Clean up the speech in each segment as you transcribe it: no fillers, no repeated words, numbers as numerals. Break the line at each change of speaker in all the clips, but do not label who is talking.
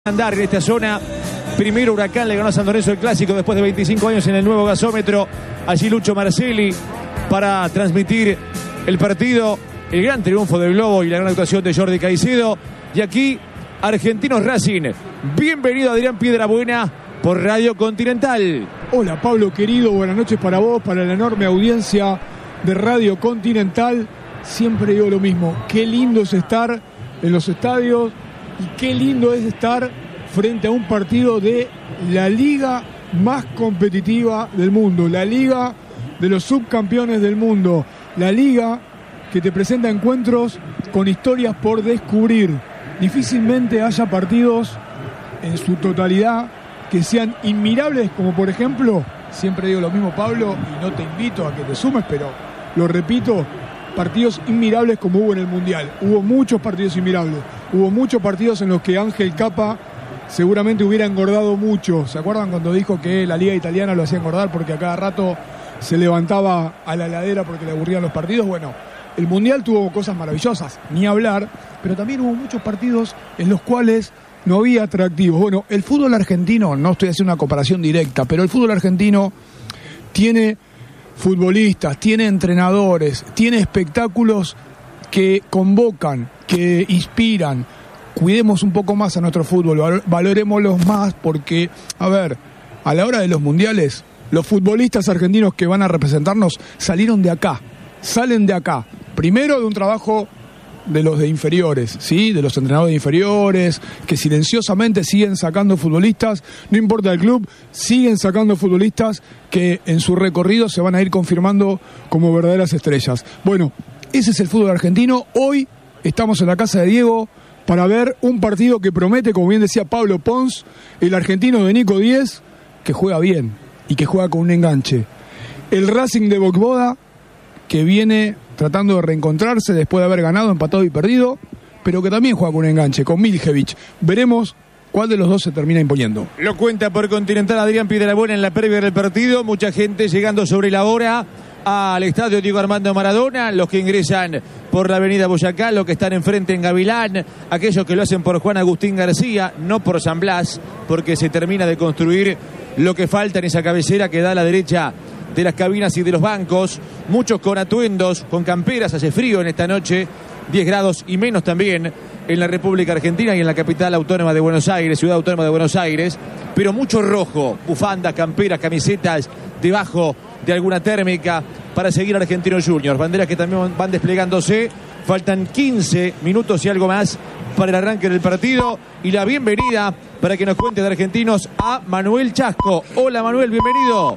Andar en esta zona. Primero Huracán le ganó a San Lorenzo el clásico después de 25 años en el nuevo gasómetro. Allí Lucho Marcelli para transmitir el partido, el gran triunfo del Globo y la gran actuación de Jordi Caicedo. Y aquí Argentinos Racing. Bienvenido Adrián Piedrabuena por Radio Continental.
Hola Pablo querido, buenas noches para vos, para la enorme audiencia de Radio Continental. Siempre digo lo mismo, qué lindo es estar en los estadios y qué lindo es estar frente a un partido de la liga más competitiva del mundo, la liga de los subcampeones del mundo, la liga que te presenta encuentros con historias por descubrir. Difícilmente haya partidos en su totalidad que sean inmirables, como por ejemplo, siempre digo lo mismo Pablo, y no te invito a que te sumes, pero lo repito, partidos inmirables como hubo en el Mundial. Hubo muchos partidos inmirables, hubo muchos partidos en los que Ángel Capa seguramente hubiera engordado mucho. ¿Se acuerdan cuando dijo que la liga italiana lo hacía engordar porque a cada rato se levantaba a la ladera porque le aburrían los partidos? Bueno, el Mundial tuvo cosas maravillosas, ni hablar, pero también hubo muchos partidos en los cuales no había atractivos. Bueno, el fútbol argentino, no estoy haciendo una comparación directa, pero el fútbol argentino tiene futbolistas, tiene entrenadores, tiene espectáculos que convocan, que inspiran. Cuidemos un poco más a nuestro fútbol, valorémoslos más porque, a ver, a la hora de los mundiales, los futbolistas argentinos que van a representarnos salieron de acá, salen de acá. Primero de un trabajo de los de inferiores, ¿sí? De los entrenadores de inferiores, que silenciosamente siguen sacando futbolistas, no importa el club, siguen sacando futbolistas que en su recorrido se van a ir confirmando como verdaderas estrellas. Bueno, ese es el fútbol argentino. Hoy estamos en la casa de Diego para ver un partido que promete, como bien decía Pablo Pons, el argentino de Nico Díez, que juega bien y que juega con un enganche. El Racing de Vojvoda, que viene tratando de reencontrarse después de haber ganado, empatado y perdido, pero que también juega con un enganche, con Miljevic. Veremos cuál de los dos se termina imponiendo.
Lo cuenta por Continental Adrián Piedrabuena en la previa del partido. Mucha gente llegando sobre la hora al estadio Diego Armando Maradona, los que ingresan por la avenida Boyacá, los que están enfrente en Gavilán, aquellos que lo hacen por Juan Agustín García, no por San Blas, porque se termina de construir lo que falta en esa cabecera que da a la derecha de las cabinas y de los bancos. Muchos con atuendos, con camperas, hace frío en esta noche, 10 grados y menos también en la República Argentina y en la capital autónoma de Buenos Aires, ciudad autónoma de Buenos Aires, pero mucho rojo, bufandas, camperas, camisetas, debajo de alguna térmica para seguir a Argentinos Juniors, banderas que también van desplegándose. Faltan 15 minutos y algo más para el arranque del partido y la bienvenida para que nos cuente de Argentinos a Manuel Chasco. Hola Manuel, bienvenido.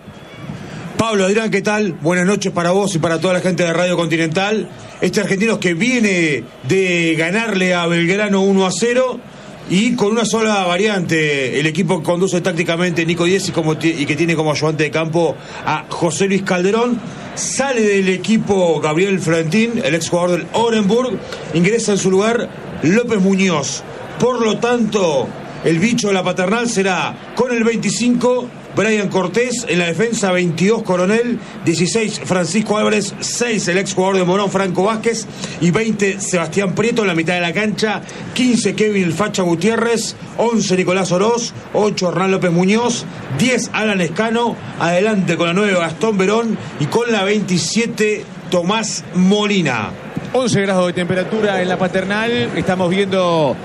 Pablo, Adrián, ¿qué tal? Buenas noches para vos y para toda la gente de Radio Continental. Este Argentinos que viene de ganarle a Belgrano 1-0 y con una sola variante. El equipo que conduce tácticamente Nico Díez y que tiene como ayudante de campo a José Luis Calderón. Sale del equipo Gabriel Florentín, el exjugador del Orenburg. Ingresa en su lugar López Muñoz. Por lo tanto, el bicho de la paternal será con el 25... Brian Cortés, en la defensa 22 Coronel, 16 Francisco Álvarez, 6 el exjugador de Morón Franco Vázquez y 20 Sebastián Prieto en la mitad de la cancha, 15 Kevin El Facha Gutiérrez, 11 Nicolás Oroz, 8 Hernán López Muñoz, 10 Alan Escano, adelante con la 9 Gastón Verón y con la 27 Tomás Molina.
11 grados de temperatura en la paternal, estamos viendo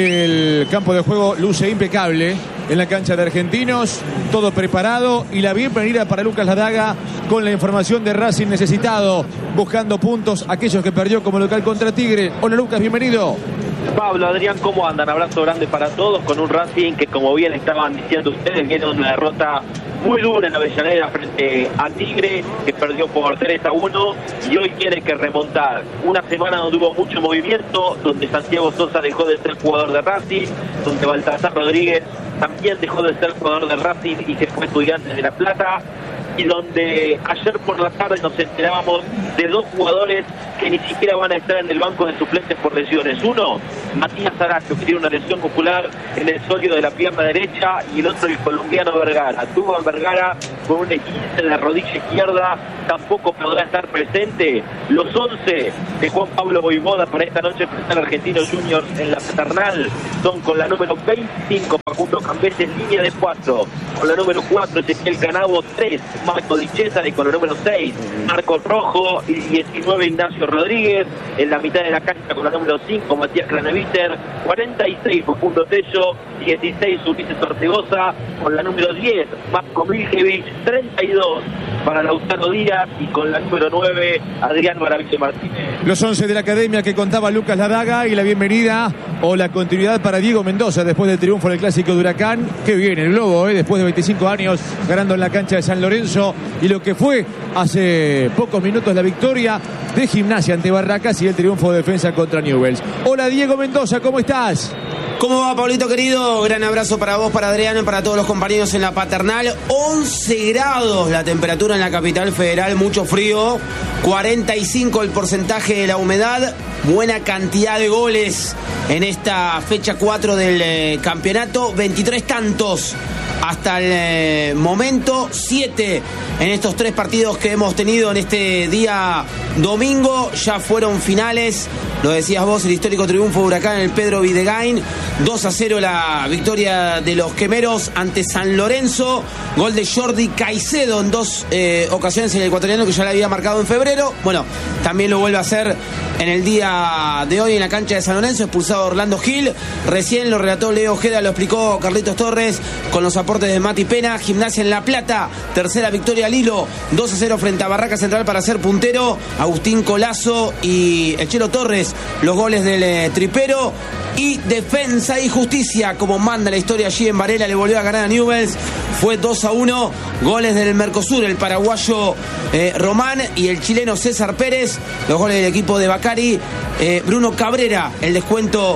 el campo de juego, luce impecable en la cancha de Argentinos, todo preparado y la bienvenida para Lucas Ladaga con la información de Racing necesitado, buscando puntos aquellos que perdió como local contra Tigre. Hola Lucas, bienvenido.
Pablo, Adrián, ¿cómo andan? Abrazo grande para todos con un Racing que, como bien estaban diciendo ustedes, viene de una derrota muy dura en Avellaneda frente a Tigre, que perdió por 3-1 y hoy quiere que remontar. Una semana donde hubo mucho movimiento, donde Santiago Sosa dejó de ser jugador de Racing, donde Baltasar Rodríguez también dejó de ser jugador de Racing y se fue Estudiantes de La Plata. y donde ayer por la tarde nos enterábamos de 2 jugadores que ni siquiera van a estar en el banco de suplentes por lesiones. Uno, Matías Aracho, que tiene una lesión muscular en el sólido de la pierna derecha, y el otro, el colombiano Vergara. Tuvo a Vergara con un esguince de la rodilla izquierda, tampoco podrá estar presente. Los 11 de Juan Pablo Voivoda para esta noche frente al Argentinos Juniors en la Paternal son con la número 25 Facundo Cambeses, línea de 4, con la número 4 Ezequiel Canavo, 3 Marco Di Cesare, con la número 6 Marcos Rojo y 19 Ignacio Rodríguez. En la mitad de la cancha con la número 5 Matías Craneviter, 46 Facundo Tello, 16 Ulises Ortegoza, con la número 10 Marco Miljevich, 32 para Lautaro Díaz y con la número 9 Adrián Maravilla Martínez.
Los 11 de la academia que contaba Lucas Ladaga, y la bienvenida o la continuidad para Diego Mendoza después del triunfo en el Clásico de Huracán. Qué bien el Globo, después de 25 años ganando en la cancha de San Lorenzo, y lo que fue hace pocos minutos la victoria de Gimnasia ante Barracas y el triunfo de Defensa contra Newell's. Hola Diego Mendoza, ¿cómo estás?
¿Cómo va, Pablito querido? Gran abrazo para vos, para Adriano, para todos los compañeros en la Paternal. 11 grados la temperatura en la capital federal, mucho frío, 45 el porcentaje de la humedad, buena cantidad de goles en esta fecha 4 del campeonato, 23 tantos hasta el momento, 7 en estos 3 partidos que hemos tenido en este día domingo. Ya fueron finales, lo decías vos, el histórico triunfo de Huracán en el Pedro Videgain, 2-0 la victoria de los quemeros ante San Lorenzo, gol de Jordi Caicedo en 2 ocasiones en el ecuatoriano, que ya le había marcado en febrero. Bueno, también lo vuelve a hacer en el día de hoy en la cancha de San Lorenzo, expulsado Orlando Gil. Recién lo relató Leo Ojeda, lo explicó Carlitos Torres con los aportes de Mati Pena. Gimnasia en La Plata, tercera victoria al hilo, 2-0 frente a Barraca Central para ser puntero. Agustín Colazo y el Chelo Torres, los goles del tripero. Y Defensa y Justicia, como manda la historia allí en Varela, le volvió a ganar a Newell's, fue 2-1, goles del Mercosur, el paraguayo Román y el chileno César Pérez, los goles del equipo de Bacari, Bruno Cabrera, el descuento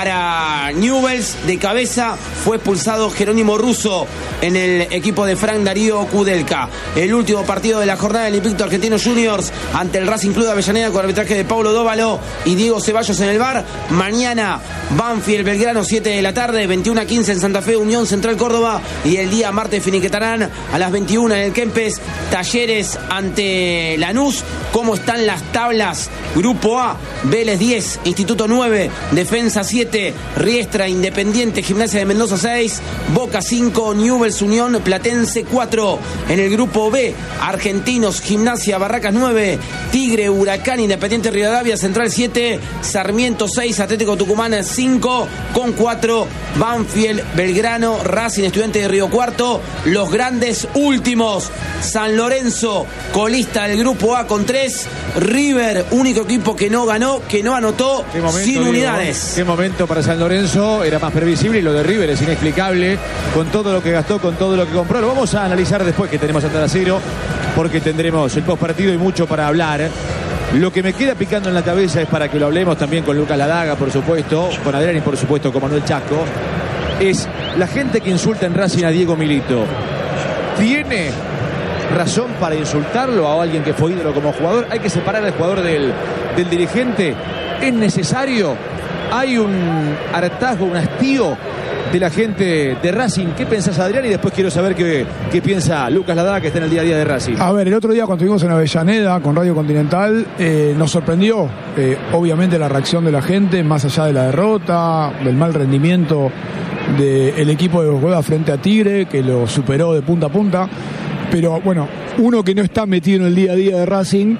para Newell's. De cabeza fue expulsado Jerónimo Russo en el equipo de Frank Darío Kudelka. El último partido de la jornada del Invicto Argentinos Juniors ante el Racing Club de Avellaneda, con arbitraje de Paulo Dóvalo y Diego Ceballos en el VAR. Mañana Banfield Belgrano, 7 de la tarde, 21:15 en Santa Fe, Unión Central Córdoba, y el día martes finiquetarán a las 21 en el Kempes, Talleres ante Lanús. ¿Cómo están las tablas? Grupo A, Vélez 10, Instituto 9, Defensa 7, Riestra, Independiente, Gimnasia de Mendoza 6, Boca 5, Newell's, Unión, Platense 4. En el grupo B, Argentinos, Gimnasia, Barracas 9, Tigre, Huracán, Independiente Rivadavia, Central 7, Sarmiento 6, Atlético Tucumán 5, con 4, Banfield, Belgrano, Racing, Estudiante de Río Cuarto. Los grandes últimos, San Lorenzo, colista del grupo A con 3, River, único equipo que no ganó, que no anotó, sin unidades.
Qué momento para San Lorenzo, era más previsible, y lo de River es inexplicable, con todo lo que gastó, con todo lo que compró. Lo vamos a analizar después que tenemos a Taracero, porque tendremos el postpartido y mucho para hablar. Lo que me queda picando en la cabeza es para que lo hablemos también con Lucas Ladaga, por supuesto, con Adrián y por supuesto con Manuel Chasco, es la gente que insulta en Racing a Diego Milito. ¿Tiene razón para insultarlo a alguien que fue ídolo como jugador? ¿Hay que separar al jugador del dirigente? ¿Es necesario? ¿Hay un hartazgo, un hastío de la gente de Racing? ¿Qué pensás, Adrián? Y después quiero saber qué piensa Lucas Ladaga, que está en el día a día de Racing.
A ver, el otro día cuando estuvimos en Avellaneda con Radio Continental, nos sorprendió obviamente la reacción de la gente, más allá de la derrota, del mal rendimiento del equipo de Bogotá frente a Tigre, que lo superó de punta a punta. Pero bueno, uno que no está metido en el día a día de Racing,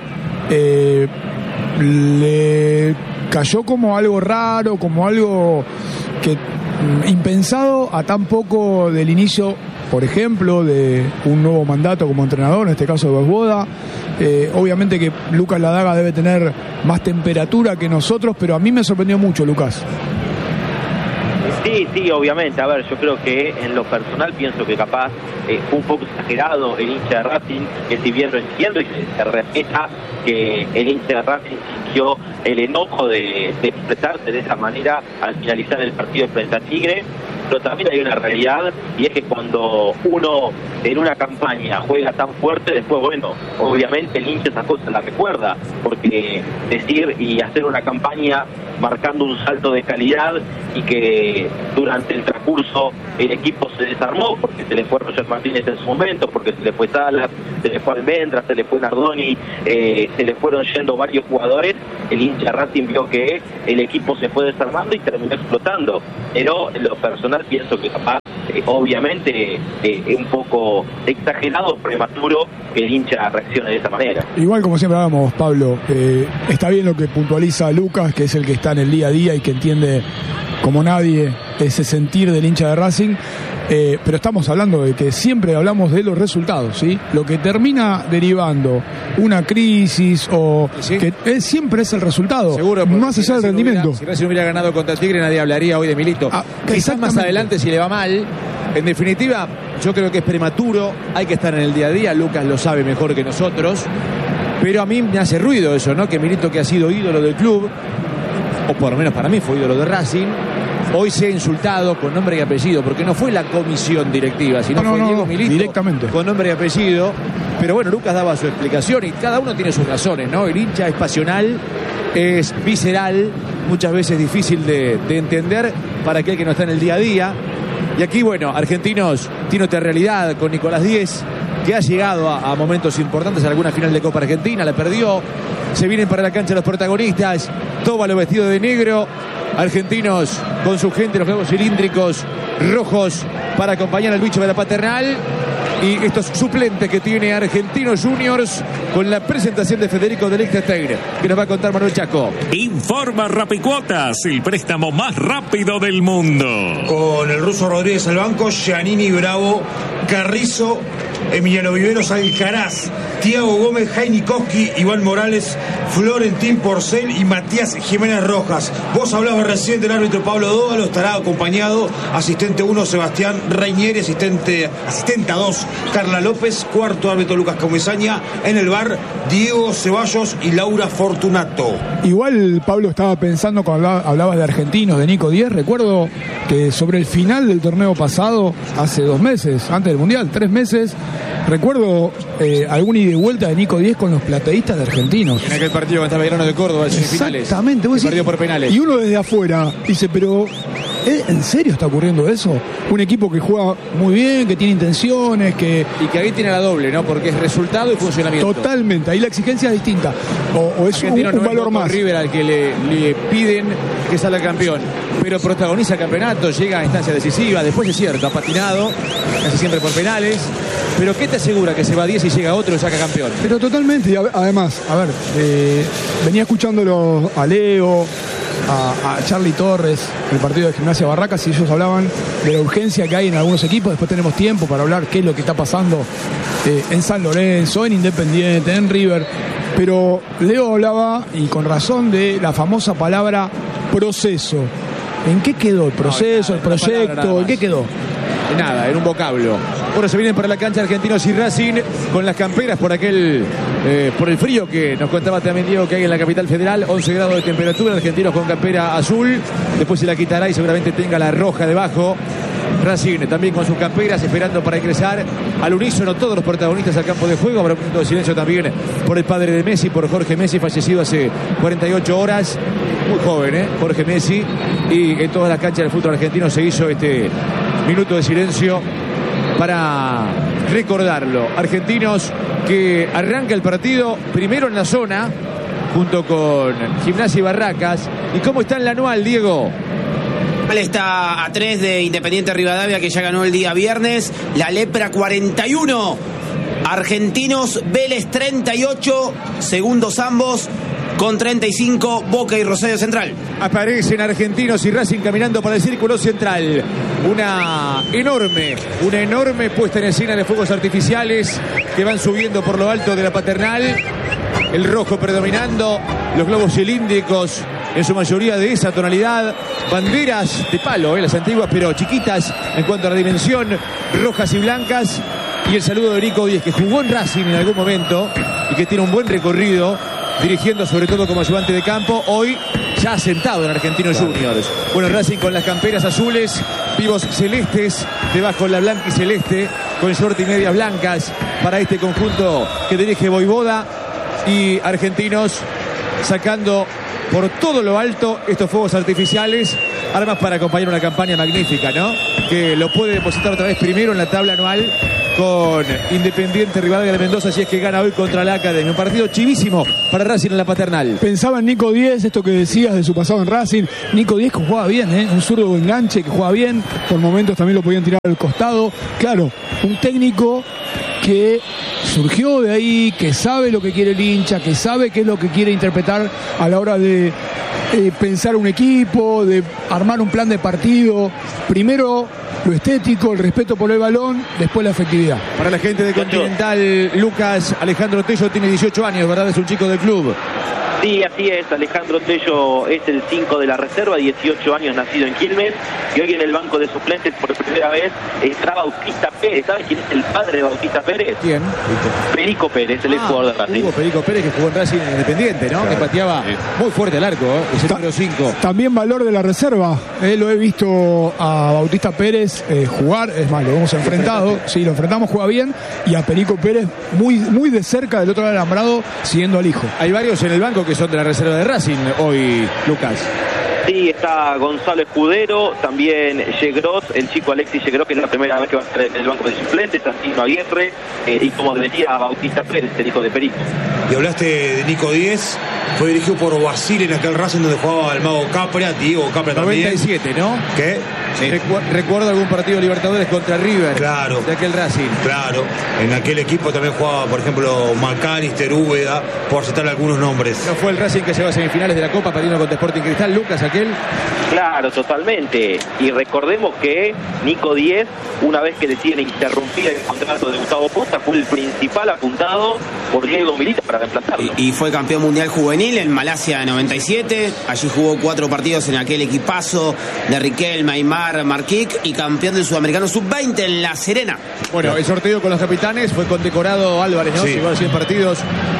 le cayó como algo raro, como algo que impensado a tan poco del inicio, por ejemplo, de un nuevo mandato como entrenador, en este caso de Voivoda. Obviamente que Lucas Ladaga debe tener más temperatura que nosotros, pero a mí me sorprendió mucho, Lucas.
Sí, obviamente. A ver, yo creo que en lo personal pienso que capaz fue un poco exagerado el hincha de Racing, que si bien lo entiendo y se respeta que el hincha de Racing sintió el enojo de expresarse de esa manera al finalizar el partido frente a Tigre. pero también hay una realidad, y es que cuando uno en una campaña juega tan fuerte, después, bueno, obviamente el hincha esas cosas las recuerda, porque decir y hacer una campaña marcando un salto de calidad y que durante el transcurso el equipo se desarmó, porque se le fue Roger Martínez en su momento, porque se le fue Salas, se le fue Almendra, se le fue Nardoni, se le fueron yendo varios jugadores, el hincha Racing vio que el equipo se fue desarmando y terminó explotando, pero en lo personal pienso que capaz, obviamente, un poco exagerado, prematuro que el hincha reaccione de esa manera.
Igual, como siempre hablamos, Pablo, está bien lo que puntualiza Lucas, que es el que está en el día a día y que entiende como nadie ese sentir del hincha de Racing, pero estamos hablando de que siempre hablamos de los resultados, ¿sí? Lo que termina derivando una crisis o
¿sí?
que siempre es el resultado,
seguro,
más allá del rendimiento.
Si Racing hubiera ganado contra el Tigre, nadie hablaría hoy de Milito. Quizás más adelante, si le va mal. En definitiva, yo creo que es prematuro, hay que estar en el día a día, Lucas lo sabe mejor que nosotros, pero a mí me hace ruido eso, ¿no? Que Milito, que ha sido ídolo del club, o por lo menos para mí fue ídolo de Racing, hoy se ha insultado con nombre y apellido, porque no fue la comisión directiva, sino fue Diego Milito
directamente,
con nombre y apellido. Pero bueno, Lucas daba su explicación y cada uno tiene sus razones, ¿no? El hincha es pasional, es visceral, muchas veces difícil de entender para aquel que no está en el día a día. Y aquí, bueno, Argentinos tiene otra realidad con Nicolás Díez, que ha llegado a momentos importantes, a alguna final de Copa Argentina, la perdió. Se vienen para la cancha los protagonistas, Tóbalo vestido de negro, Argentinos con su gente, los globos cilíndricos rojos para acompañar al bicho de la Paternal. Y estos suplentes que tiene Argentinos Juniors con la presentación de Federico de Liechtenstein, que nos va a contar Manuel Chaco.
Informa Rapicuotas, el préstamo más rápido del mundo.
Con el ruso Rodríguez al banco, Giannini, Bravo, Carrizo, Emiliano Viveros, Alcaraz, Thiago Gómez, Heinikowski, Iván Morales, Florentín Porcel y Matías Jiménez Rojas. Vos hablabas recién del árbitro Pablo Dóvalo, estará acompañado asistente 1 Sebastián Reinieri, asistente a 2 Carla López, cuarto árbitro Lucas Comesaña, en el bar Diego Ceballos y Laura Fortunato.
Igual, Pablo, estaba pensando cuando hablabas de Argentinos, de Nico Díez, recuerdo que sobre el final del torneo pasado, hace 2 meses, antes del Mundial, 3 meses, recuerdo algún ida y vuelta de Nico Díez con los plateístas de Argentinos.
En aquel partido contra Belgrano de Córdoba, en semifinales.
Exactamente.
Perdió por penales.
Y uno desde afuera dice, pero ¿en serio está ocurriendo eso? Un equipo que juega muy bien, que tiene intenciones, y que
ahí tiene la doble, ¿no? Porque es resultado y funcionamiento.
Totalmente, ahí la exigencia es distinta. O es un valor más.
River al que le piden que salga campeón, pero protagoniza campeonato, llega a instancia decisiva, después es cierto, ha patinado, casi siempre por penales, pero ¿qué te asegura que se va 10 y llega otro y saca campeón?
Pero totalmente, y además, a ver, venía escuchándolo a Leo, a Charlie Torres, el partido de Gimnasia Barracas, y ellos hablaban de la urgencia que hay en algunos equipos. Después tenemos tiempo para hablar qué es lo que está pasando en San Lorenzo, en Independiente, en River. Pero Leo hablaba, y con razón, de la famosa palabra proceso. ¿En qué quedó el proceso, el proyecto? ¿En qué quedó?
Nada, en un vocablo. Bueno, se vienen para la cancha Argentinos y Racing con las camperas por el frío que nos contaba también Diego que hay en la capital federal, 11 grados de temperatura, Argentinos con campera azul, después se la quitará y seguramente tenga la roja debajo. Racing también con sus camperas esperando para ingresar al unísono todos los protagonistas al campo de juego. Habrá un minuto de silencio también por el padre de Messi, por Jorge Messi, fallecido hace 48 horas, muy joven, Jorge Messi, y en todas las canchas del fútbol argentino se hizo este minuto de silencio para recordarlo. Argentinos que arranca el partido primero en la zona junto con Gimnasia y Barracas. ¿Y cómo está en la anual, Diego?
Está a 3 de Independiente Rivadavia, que ya ganó el día viernes. La Lepra 41, Argentinos Vélez 38, segundos ambos con 35 Boca y Rosario Central.
Aparecen Argentinos y Racing caminando para el círculo central. Una enorme puesta en escena de fuegos artificiales que van subiendo por lo alto de la Paternal. El rojo predominando, los globos cilíndricos en su mayoría de esa tonalidad, banderas de palo, las antiguas pero chiquitas en cuanto a la dimensión, rojas y blancas, y el saludo de Nico Díez, que jugó en Racing en algún momento y que tiene un buen recorrido dirigiendo sobre todo como ayudante de campo. Hoy ya asentado en Argentinos Juniors. Bueno, Racing con las camperas azules, vivos celestes, debajo la blanca y celeste, con short y medias blancas para este conjunto que dirige Voivoda, y Argentinos sacando por todo lo alto estos fuegos artificiales, armas para acompañar una campaña magnífica, ¿no? Que lo puede depositar otra vez primero en la tabla anual con Independiente Rivadavia de Mendoza, si es que gana hoy contra la Academia. Un partido chivísimo para Racing en la Paternal.
Pensaba en Nico Díez, esto que decías de su pasado en Racing. Nico Díez, que jugaba bien, un zurdo enganche que jugaba bien, por momentos también lo podían tirar al costado. Claro, un técnico que surgió de ahí, que sabe lo que quiere el hincha, que sabe qué es lo que quiere interpretar a la hora de pensar un equipo, de armar un plan de partido. Primero lo estético, el respeto por el balón, después la efectividad.
Para la gente de Continental, Lucas, Alejandro Tello tiene 18 años, ¿verdad? Es un chico del club.
Sí, así es. Alejandro Tello es el 5 de la reserva, 18 años, nacido en Quilmes, y hoy en el banco de suplentes por primera vez está Bautista Pérez. ¿Sabes quién es el padre de Bautista Pérez?
¿Quién?
Perico Pérez, el jugador de Racing.
Hugo Perico Pérez, que jugó en Racing Independiente, ¿no? Claro. Que pateaba muy fuerte el arco, es el número 5.
También valor de la reserva. Lo he visto a Bautista Pérez jugar, es más, lo hemos enfrentado, sí, lo enfrentamos, juega bien, y a Perico Pérez muy de cerca del otro lado del alambrado, siguiendo al hijo.
Hay varios en el banco que son de la reserva de Racing hoy, Lucas.
Sí, está Gonzalo Escudero, también Yegros, el chico Alexis Yegros, que es la primera vez que va a estar en el banco de suplentes, Santino Aguirre, y como decía, Bautista Pérez, el hijo de Perico.
Y hablaste de Nico Díez, fue dirigido por Basile en aquel Racing donde jugaba el mago Capra, Diego Capra también.
97, ¿no?
¿Qué?
Sí. Recuerdo algún partido de Libertadores contra River.
Claro.
De aquel Racing.
Claro. En aquel equipo también jugaba, por ejemplo, Macalister, Úbeda, por citar algunos nombres.
¿No fue el Racing que llegó a semifinales de la Copa perdiendo contra Sporting Cristal, Lucas, aquel?
Claro, totalmente. Y recordemos que Nico Díez, una vez que deciden interrumpir el contrato de Gustavo Posta, fue el principal apuntado por Diego Milito para reemplazarlo.
Y fue campeón mundial juvenil en Malasia 97. Allí jugó 4 partidos en aquel equipazo de Riquelme, Aymar, Marquic, y campeón del Sudamericano Sub-20 en La Serena.
Bueno, el sorteo con los capitanes fue condecorado Álvarez, ¿no? Sí. Llegó a 100 partidos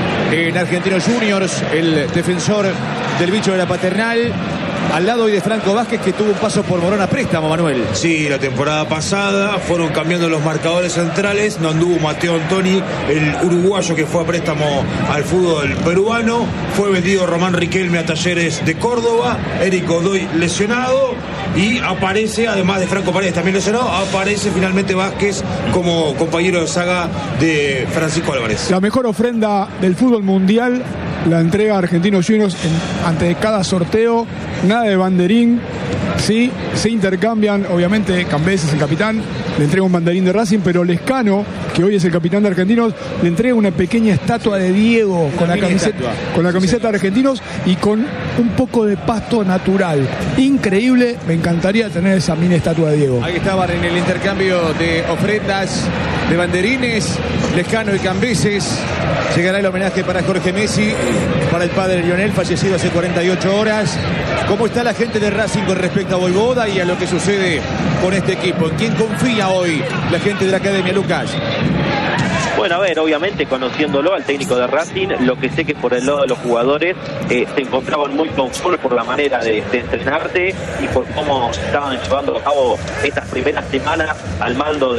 en Argentinos Juniors, el defensor del bicho de la Paternal. Al lado hoy de Franco Vázquez, que tuvo un paso por Morón a préstamo, Manuel.
Sí, la temporada pasada fueron cambiando los marcadores centrales. No anduvo Mateo Antoni, el uruguayo que fue a préstamo al fútbol peruano. Fue vendido Román Riquelme a Talleres de Córdoba. Eric Godoy lesionado. Y aparece, además de Franco Paredes también lesionado, aparece finalmente Vázquez como compañero de saga de Francisco Álvarez.
La mejor ofrenda del fútbol mundial la entrega a Argentinos Juniors ante cada sorteo. Nada de banderín, sí, se intercambian, obviamente Cambés es el capitán, le entrega un banderín de Racing, pero Lescano, que hoy es el capitán de Argentinos, le entrega una pequeña estatua de Diego con la camiseta de Argentinos y con un poco de pasto natural. Increíble, me encantaría tener esa mini estatua de Diego.
Ahí estaban en el intercambio de ofrendas de banderines, Lescano y Cambeses. Llegará el homenaje para Jorge Messi, para el padre Lionel, fallecido hace 48 horas. ¿Cómo está la gente de Racing con respecto a Voivoda y a lo que sucede con este equipo? ¿En quién confía hoy la gente de la Academia, Lucas?
Bueno, a ver, obviamente conociéndolo al técnico de Racing, lo que sé que por el lado de los jugadores se encontraban muy conformes por la manera de entrenarse y por cómo estaban llevando a cabo estas primeras semanas al mando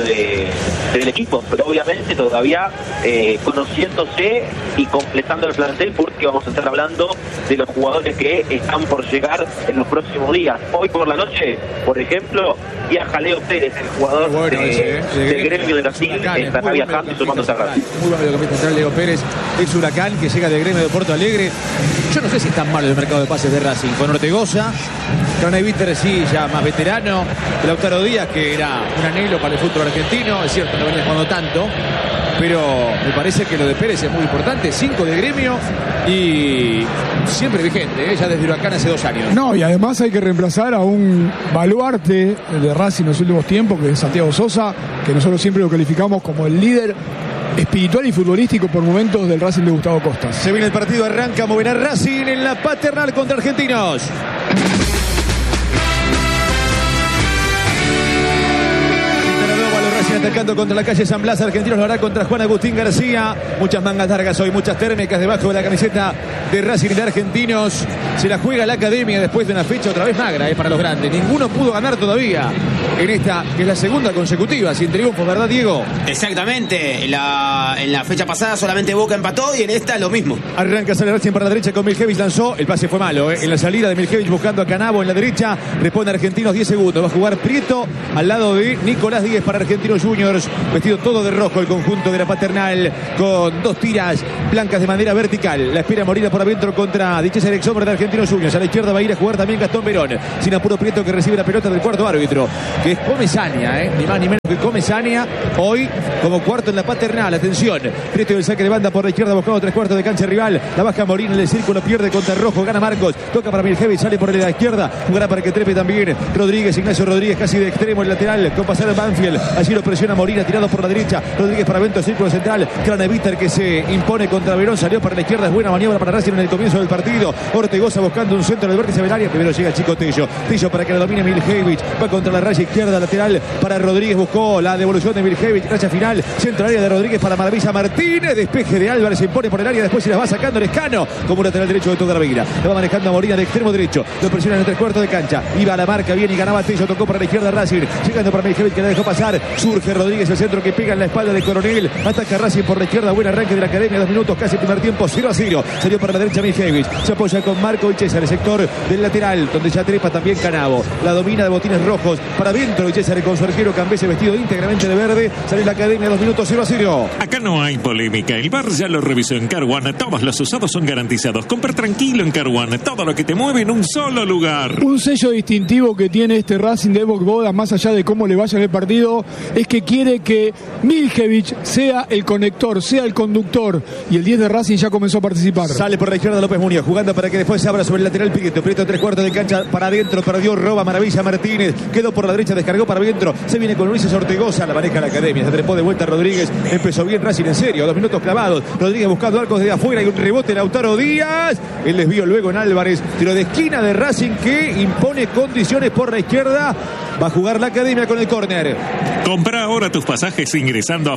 del equipo, pero obviamente todavía conociéndose y completando el plantel, porque vamos a estar hablando de los jugadores que están por llegar en los próximos días. Hoy por la noche, por ejemplo, viaja Leo Pérez, el jugador del gremio de Racing, estará viajando y sumándose a Racing.
Muy bueno lo que me central Leo Pérez, ex Huracán, que llega del gremio de Porto Alegre. Yo no sé si es tan malo el mercado de pases de Racing. Con Ortegoza, Ronald Víter sí, ya más veterano, Lautaro Díaz, que era un anhelo para el fútbol argentino, es cierto, no venía jugando tanto, pero me parece que lo de Pérez es muy importante. 5 de gremio y siempre vigente, ya desde Huracán hace 2 años.
No, y además hay que reemplazar a un baluarte de Racing en los últimos tiempos, que es Santiago Sosa, que nosotros siempre lo calificamos como el líder espiritual y futbolístico por momentos del Racing de Gustavo Costas.
Se viene el partido, arranca, moverá Racing en la Paternal contra Argentinos. atacando contra la calle San Blas. Argentinos lo hará contra Juan Agustín García. Muchas mangas largas hoy, muchas térmicas debajo de la camiseta de Racing y de Argentinos. Se la juega la academia después de una fecha otra vez magra para los grandes. Ninguno pudo ganar todavía en esta, que es la segunda consecutiva, sin triunfo, ¿verdad, Diego?
Exactamente. En la fecha pasada solamente Boca empató y en esta lo mismo.
Arranca, sale Racing para la derecha con Miljevich, lanzó. El pase fue malo, En la salida de Miljevich buscando a Canavo en la derecha. Responde Argentinos, 10 segundos. Va a jugar Prieto al lado de Nicolás Díez para Argentinos Juniors. Vestido todo de rojo el conjunto de la Paternal, con 2 tiras blancas de manera vertical. La espera Morina por adentro contra Dichés Erexomer de Argentinos Juniors. A la izquierda va a ir a jugar también Gastón Verón. Sin apuro Prieto, que recibe la pelota del cuarto árbitro, que es Comesaña, ni más ni menos que Comesaña. Hoy como cuarto en la Paternal. Atención, Prieto del saque de banda por la izquierda buscando 3/4 de cancha rival. La baja Morina en el círculo, pierde contra Rojo, gana Marcos, toca para Miljevich, sale por la izquierda, jugará para que trepe también Rodríguez, Ignacio Rodríguez, casi de extremo el lateral, con pasar en Banfield. Allí lo presiona Morina, tirado por la derecha. Rodríguez para Bento, círculo central. Craneviter, que se impone contra Verón, salió para la izquierda. Es buena maniobra para Racing en el comienzo del partido. Ortegoza buscando un centro del vértice del área. Primero llega Chico Tello. Tello para que la domine Miljevich. Va contra la raya izquierda lateral para Rodríguez. Buscó la devolución de Miljevich. Raya final. Centro área de Rodríguez para Maravilla Martínez. Despeje de Álvarez. Se impone por el área. Después se las va sacando Lescano como lateral derecho de Toda Raveira. Lo va manejando a Morina de extremo derecho. Lo presiona en el 3/4 de cancha. Iba a la marca bien y ganaba Tello. Tocó para la izquierda Racing. Llegando para Miljevich, que la dejó pasar. Surge Rodríguez, el centro que pega en la espalda de Coronel. Ataca Racing por la izquierda. Buen arranque de la academia. 2 minutos casi primer tiempo. 0-0. Salió para la derecha Miljevich. Se apoya con Marco y César. El sector del lateral, donde ya trepa también Canavo. La domina de botines rojos. Para adentro y César con su arquero Cambese vestido íntegramente de verde. Sale la academia. 2 minutos. 0-0.
Acá no hay polémica. El bar ya lo revisó en Car One. Todos los usados son garantizados. Compra tranquilo en Car One. Todo lo que te mueve en un solo lugar.
Un sello distintivo que tiene este Racing de Evoc Boda, más allá de cómo le vaya en el partido, es que quiere que Miljevich sea el conector, sea el conductor. Y el 10 de Racing ya comenzó a participar.
Sale por la izquierda López Muñoz, jugando para que después se abra sobre el lateral Prieto. Prieto 3/4 de cancha para adentro. Perdió, roba Maravilla Martínez. Quedó por la derecha, descargó para adentro. Se viene con Ulises Ortegoza. La maneja la academia. Se trepó de vuelta Rodríguez. Empezó bien Racing en serio. 2 minutos clavados. Rodríguez buscando arcos desde afuera y un rebote Lautaro Díaz. El desvío luego en Álvarez. Tiro de esquina de Racing que impone condiciones por la izquierda. Va a jugar la academia con el córner.
Compra ahora tus pasajes ingresando a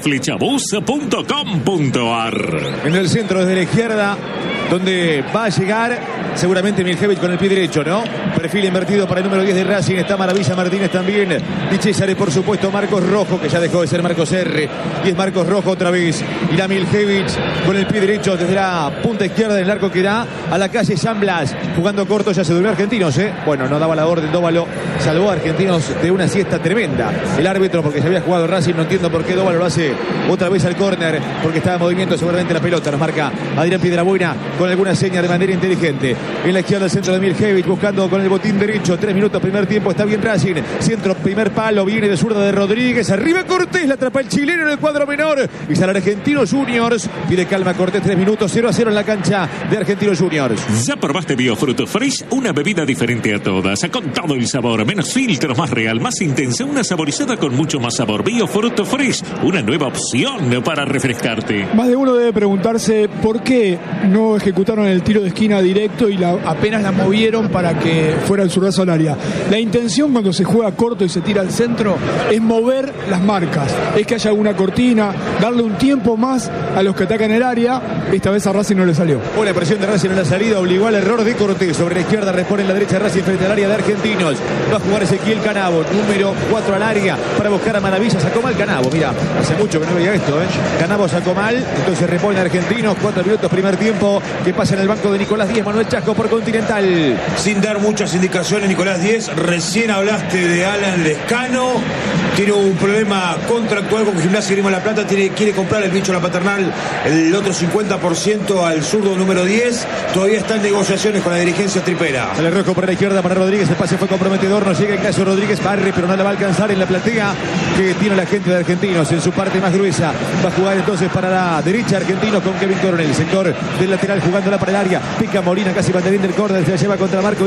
flechabus.com.ar.
En el centro desde la izquierda, donde va a llegar seguramente Miljevich con el pie derecho, ¿no? Perfil invertido para el número 10 de Racing. Está Maravilla Martínez también. Y César, por supuesto, Marcos Rojo, que ya dejó de ser Marcos R. Y es Marcos Rojo otra vez. Y la Miljevich con el pie derecho desde la punta izquierda del arco que da a la calle San Blas. Jugando corto, ya se durmió Argentinos, Bueno, no daba la orden Dóvalo. Salvó a Argentinos de una siesta tremenda. El árbitro, porque se había jugado Racing, no entiendo por qué Dóvalo lo hace otra vez al córner, porque estaba en movimiento seguramente la pelota. Nos marca Adrián Piedrabuena con alguna seña de manera inteligente. En la izquierda el centro de Miljevich, buscando con el botín derecho. 3 minutos, primer tiempo, está bien Racing. Centro, primer palo, viene de zurda de Rodríguez. Arriba Cortés, la atrapa el chileno en el cuadro menor. Y sale Argentinos Juniors. Pide calma Cortés, 3 minutos, 0-0 en la cancha de Argentinos Juniors.
¿Ya probaste Biofruto Fresh? Una bebida diferente a todas, con todo el sabor, menos filtros, más real, más intensa, una saborizada con mucho más sabor. Biofruto Fresh, una nueva opción para refrescarte.
Más de uno debe preguntarse por qué no ejecutaron el tiro de esquina directo y apenas la movieron para que fuera el zurdazo al área. La intención cuando se juega corto y se tira al centro es mover las marcas, es que haya alguna cortina, darle un tiempo más a los que atacan el área. Esta vez a Racing no le salió.
Buena presión de Racing en la salida, obligó al error de Cortés. Sobre la izquierda responde en la derecha Racing frente al área de Argentinos. Va a jugar Ezequiel Canavo, número 4 al área para buscar a Maravilla. Sacó mal Canavo, mira, hace mucho que no veía esto, Canavo sacó mal, entonces repone Argentinos. 4 minutos primer tiempo, que pasa en el banco de Nicolás Díez. Manuel Chasco por Continental.
Sin dar muchas indicaciones, Nicolás Díez. Recién hablaste de Alan Lescano. Tiene un problema contractual con Gimnasia Grima La Plata. Quiere comprar el bicho La Paternal, el otro 50% al zurdo número 10. Todavía está en negociaciones con la dirigencia tripera.
Sale Rojo por la izquierda para Rodríguez. El pase fue comprometedor. No llega Ignacio Rodríguez. Barre, pero no la va a alcanzar en la platea que tiene la gente de Argentinos en su parte más gruesa. Va a jugar entonces para la derecha Argentinos con Kevin Coronel. Sector del lateral jugándola para el área. Pica Molina, casi banderín del córner. Se la lleva contra Marco y César. La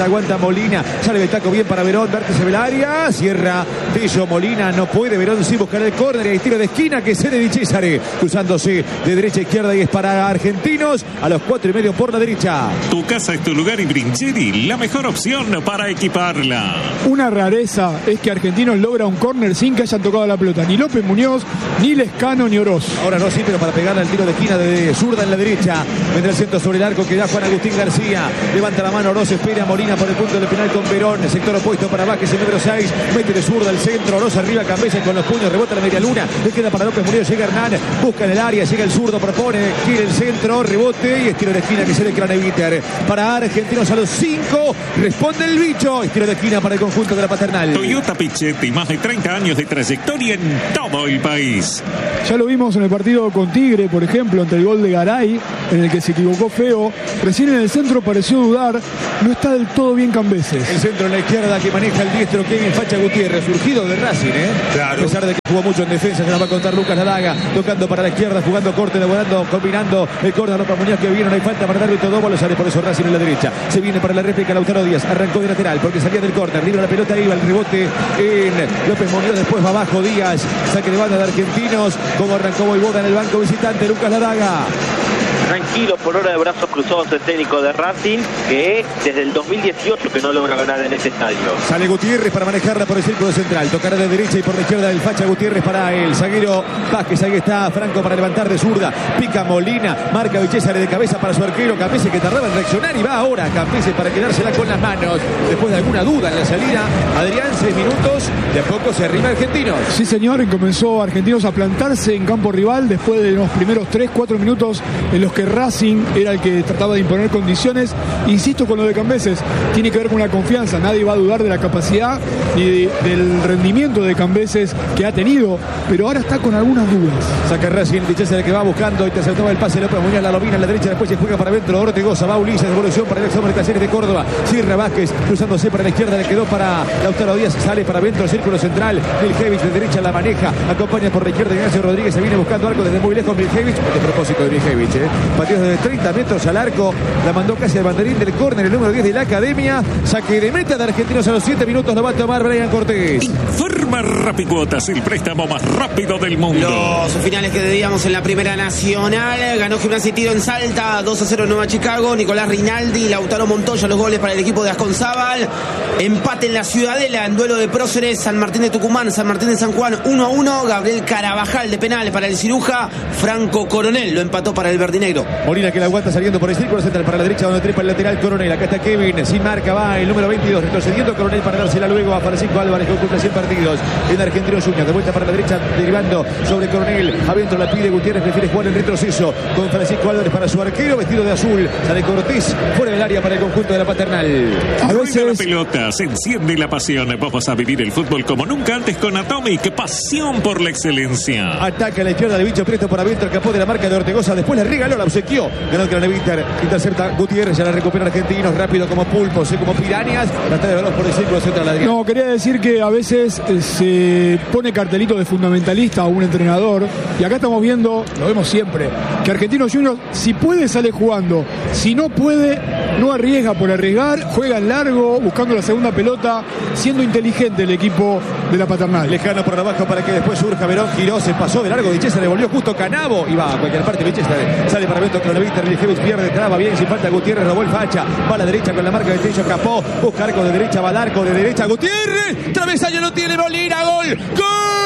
aguanta Molina, sale el taco bien para Verón, vértice del área, cierra Tello, Molina no puede, Verón sí buscar el córner y el tiro de esquina que cede Di Cesare, cruzándose de derecha a izquierda y es para Argentinos a los 4:30 por la derecha.
Tu casa es tu lugar y Brincheri, la mejor opción para equiparla.
Una rareza es que Argentinos logra un córner sin que hayan tocado la pelota ni López Muñoz, ni Lescano, ni Oroz.
Ahora no, sí, pero para pegarle al tiro de esquina de zurda en la derecha. Vendrá el centro sobre el arco que da Juan Agustín García. Levanta la mano Oroz, espera Molina por el punto del penal con Verón. El sector opuesto para Vázquez, el número 6. Mete de zurda al centro. Oroz arriba, cabeza con los puños, rebota la media luna. Le queda para López Muñoz, llega Hernán. Busca en el área, llega el zurdo, propone. Quiere el centro, rebote y estiro de esquina que se le Craneviter. Para Argentinos a los 5. Responde el bicho. Estiro de esquina para el conjunto de la Paternal.
Toyota Pichetti, más de 30 años de trayectoria en todo el país.
Ya lo vimos en el partido con Tigre, por ejemplo, ante el gol de Garay, en el que se equivocó feo. Recién en el centro pareció dudar. No está del todo bien Cambeses.
El centro en la izquierda que maneja el diestro Kevin Facha Gutiérrez, surgido de Racing,
Claro.
A pesar de que jugó mucho en defensa, se nos va a contar Lucas Ladaga, tocando para la izquierda, jugando corte, devorando, combinando el córner López Muñoz que viene, no hay falta para darle todo, lo sale por eso Racing en la derecha. Se viene para la réplica Lautaro Díaz, arrancó de lateral porque salía del córner, libra la pelota, iba el rebote en López Muñoz, después va abajo Díaz, saque de banda de Argentinos, como arrancó Boivoda en el banco visitante, Lucas Ladaga.
Tranquilo, por hora de brazos cruzados el técnico de Racing, que desde el 2018 que no logra ganar en este estadio.
Sale Gutiérrez para manejarla por el círculo central, tocará de derecha y por la izquierda el Facha Gutiérrez para el zaguero Vázquez, ahí está Franco para levantar de zurda, pica Molina, marca Di Cesare de cabeza para su arquero Campese que tardaba en reaccionar y va ahora Campese para quedársela con las manos, después de alguna duda en la salida. Adrián, 6 minutos, de a poco se arrima Argentinos.
Sí señor, y comenzó Argentinos a plantarse en campo rival después de los primeros 3-4 minutos en los que Racing era el que trataba de imponer condiciones. Insisto con lo de Cambeses, tiene que ver con la confianza, nadie va a dudar de la capacidad ni del rendimiento de Cambeses que ha tenido, pero ahora está con algunas dudas.
Saca Racing, Di Cesare que va buscando, interceptaba el pase López Muñoz, la domina a la derecha, después se juega para adentro, Ortegoza, va Ulises, devolución para el examen de Talleres de Córdoba, cierra Vázquez, cruzándose para la izquierda, le quedó para Lautaro Díaz, sale para adentro, el círculo central, Miljevic de derecha la maneja, acompaña por la izquierda Ignacio Rodríguez, se viene buscando arco desde muy lejos Miljevic, de propósito de Miljevic, pateos desde 30 metros al arco, la mandó casi al banderín del córner, el número 10 de la Academia, saque de meta de Argentinos a los 7 minutos, lo va a tomar Brian Cortés.
Informa Rapicuotas, el préstamo más rápido del mundo.
Los finales que debíamos en la Primera Nacional. Ganó Gimnasia y Tiro en Salta, 2-0 en Nueva Chicago. Nicolás Rinaldi, Lautaro Montoya, los goles para el equipo de Asconzábal. Empate en la Ciudadela, en duelo de próceres, San Martín de Tucumán, San Martín de San Juan, 1-1. Gabriel Carabajal de penal para el Ciruja. Franco Coronel lo empató para el verdinegro.
Molina que la aguanta saliendo por el círculo central para la derecha donde trepa el lateral Coronel. Acá está Kevin, sin marca va el número 22, retrocediendo Coronel para dársela luego a Francisco Álvarez que ocupa 100 partidos. En Argentinos Juniors, de vuelta para la derecha, derivando sobre Coronel. Adentro la pide Gutiérrez, prefiere jugar en retroceso con Francisco Álvarez para su arquero, vestido de azul. Sale Cortés, fuera del área para el conjunto de la Paternal.
A
Rueda la
veces
pelota, se enciende la pasión. Vamos a vivir el fútbol como nunca antes con Atomic, pasión por la excelencia.
Ataca a la izquierda, el bicho presto por adentro, escapó de la marca de Ortegoza, después le regaló, la obsequió. Ganó el Craneviter, intercepta Gutiérrez, ya la recupera Argentinos, rápido como pulpos, como pirañas. Trata de balón por el círculo central. Adrián.
no, quería decir que a veces se pone cartelito de fundamentalista a un entrenador y acá estamos viendo, lo vemos siempre, que Argentinos Juniors si puede sale jugando, si no puede no arriesga por arriesgar, juega en largo buscando la segunda pelota, siendo inteligente el equipo de la Paternal.
Lejano por abajo para que después surja Verón, giró, se pasó de largo, Di Cesare, le volvió justo Canavo y va a cualquier parte. Di Cesare sale para Beto Croneviter, Miljevic pierde, traba bien sin falta Gutiérrez, robó el Facha, va a la derecha con la marca de Tello, Capó, busca arco de derecha, va al arco de derecha, Gutiérrez, travesaño lo tiene Molina, gol, gol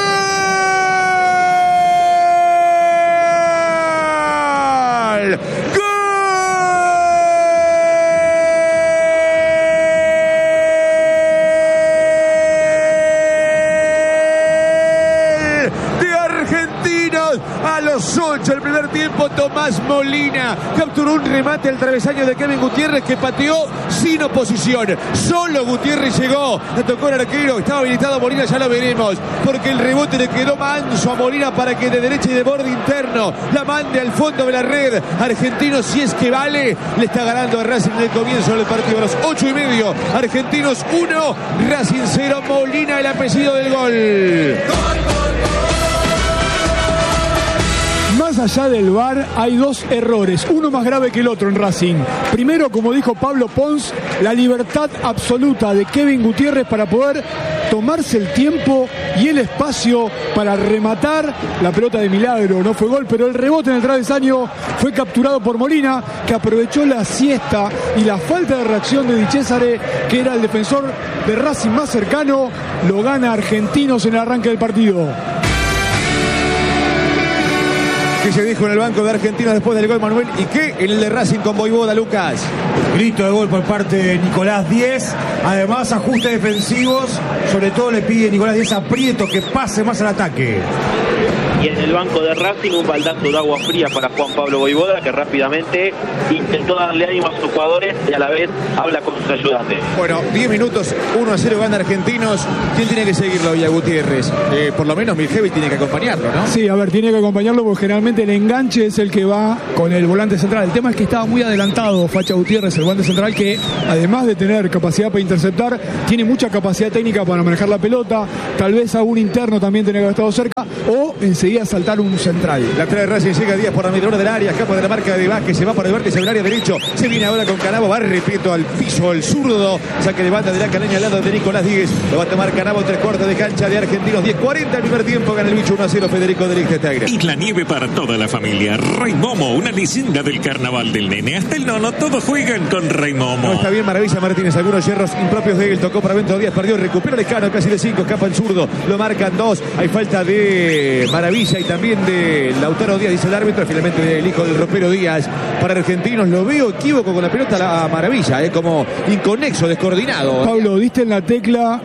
de Argentinos a los 8 el primer tiempo. Tomás Molina capturó un remate al travesaño de Kevin Gutiérrez que pateó sin oposición, solo Gutiérrez llegó, le tocó el arquero, estaba habilitado Molina, ya lo veremos porque el rebote le quedó manso a Molina para que de derecha y de borde interno la mande al fondo de la red. Argentinos, si es que vale, le está ganando a Racing en el comienzo del partido a los 8:30. Argentinos 1, Racing 0. Molina el apellido del gol.
Más allá del VAR, hay dos errores, uno más grave que el otro en Racing. Primero, como dijo Pablo Pons, la libertad absoluta de Kevin Gutiérrez para poder tomarse el tiempo y el espacio para rematar la pelota de milagro. No fue gol, pero el rebote en el travesaño fue capturado por Molina, que aprovechó la siesta y la falta de reacción de Di Cesare, que era el defensor de Racing más cercano. Lo gana Argentinos en el arranque del partido.
¿Qué se dijo en el banco de Argentina después del gol, Manuel? ¿Y qué en el de Racing con Voivoda, Lucas?
Grito de gol por parte de Nicolás Díez. Además, ajustes defensivos. Sobre todo le pide Nicolás Díez a Prieto que pase más al ataque.
Y en el banco de Racing un baldazo de agua fría para Juan Pablo Voivoda, que rápidamente intentó darle ánimo a sus jugadores y a la vez habla con sus ayudantes.
Bueno, 10 minutos, 1-0 gana Argentinos. ¿Quién tiene que seguirlo hoy a Gutiérrez? Por lo menos Miljevic tiene que acompañarlo, ¿no?
Sí, a ver, tiene que acompañarlo porque generalmente el enganche es el que va con el volante central. El tema es que estaba muy adelantado Facha Gutiérrez, el volante central, que además de tener capacidad para interceptar, tiene mucha capacidad técnica para manejar la pelota. Tal vez algún interno también tenía que haber estado cerca, o enseguida saltar un central.
La trae Racing, llega Díaz por la mitad del área, escapa de la marca de Vázquez, se va para el vértice del área derecho, se viene ahora con Canavo, va repito al piso, el zurdo, saque de banda de la Caleña al lado de Nicolás Díez, lo va a tomar Canavo, 3/4 de cancha de Argentinos, 10:40 el primer tiempo, gana el bicho 1-0 Federico de Lichtenstein.
Y la nieve para toda la familia. Rey Momo, una leyenda del carnaval del nene. Hasta el nono, todos juegan con Rey Momo.
No está bien Maravilla Martínez, algunos hierros impropios de él, tocó para Bento Díaz, perdió, recupera Lescano, casi de 5, escapa el zurdo, lo marcan 2, hay falta de Maravilla y también de Lautaro Díaz, dice el árbitro, finalmente el hijo del ropero Díaz. Para Argentinos lo veo equívoco con la pelota, la Maravilla, como inconexo, descoordinado.
Pablo, diste en la tecla,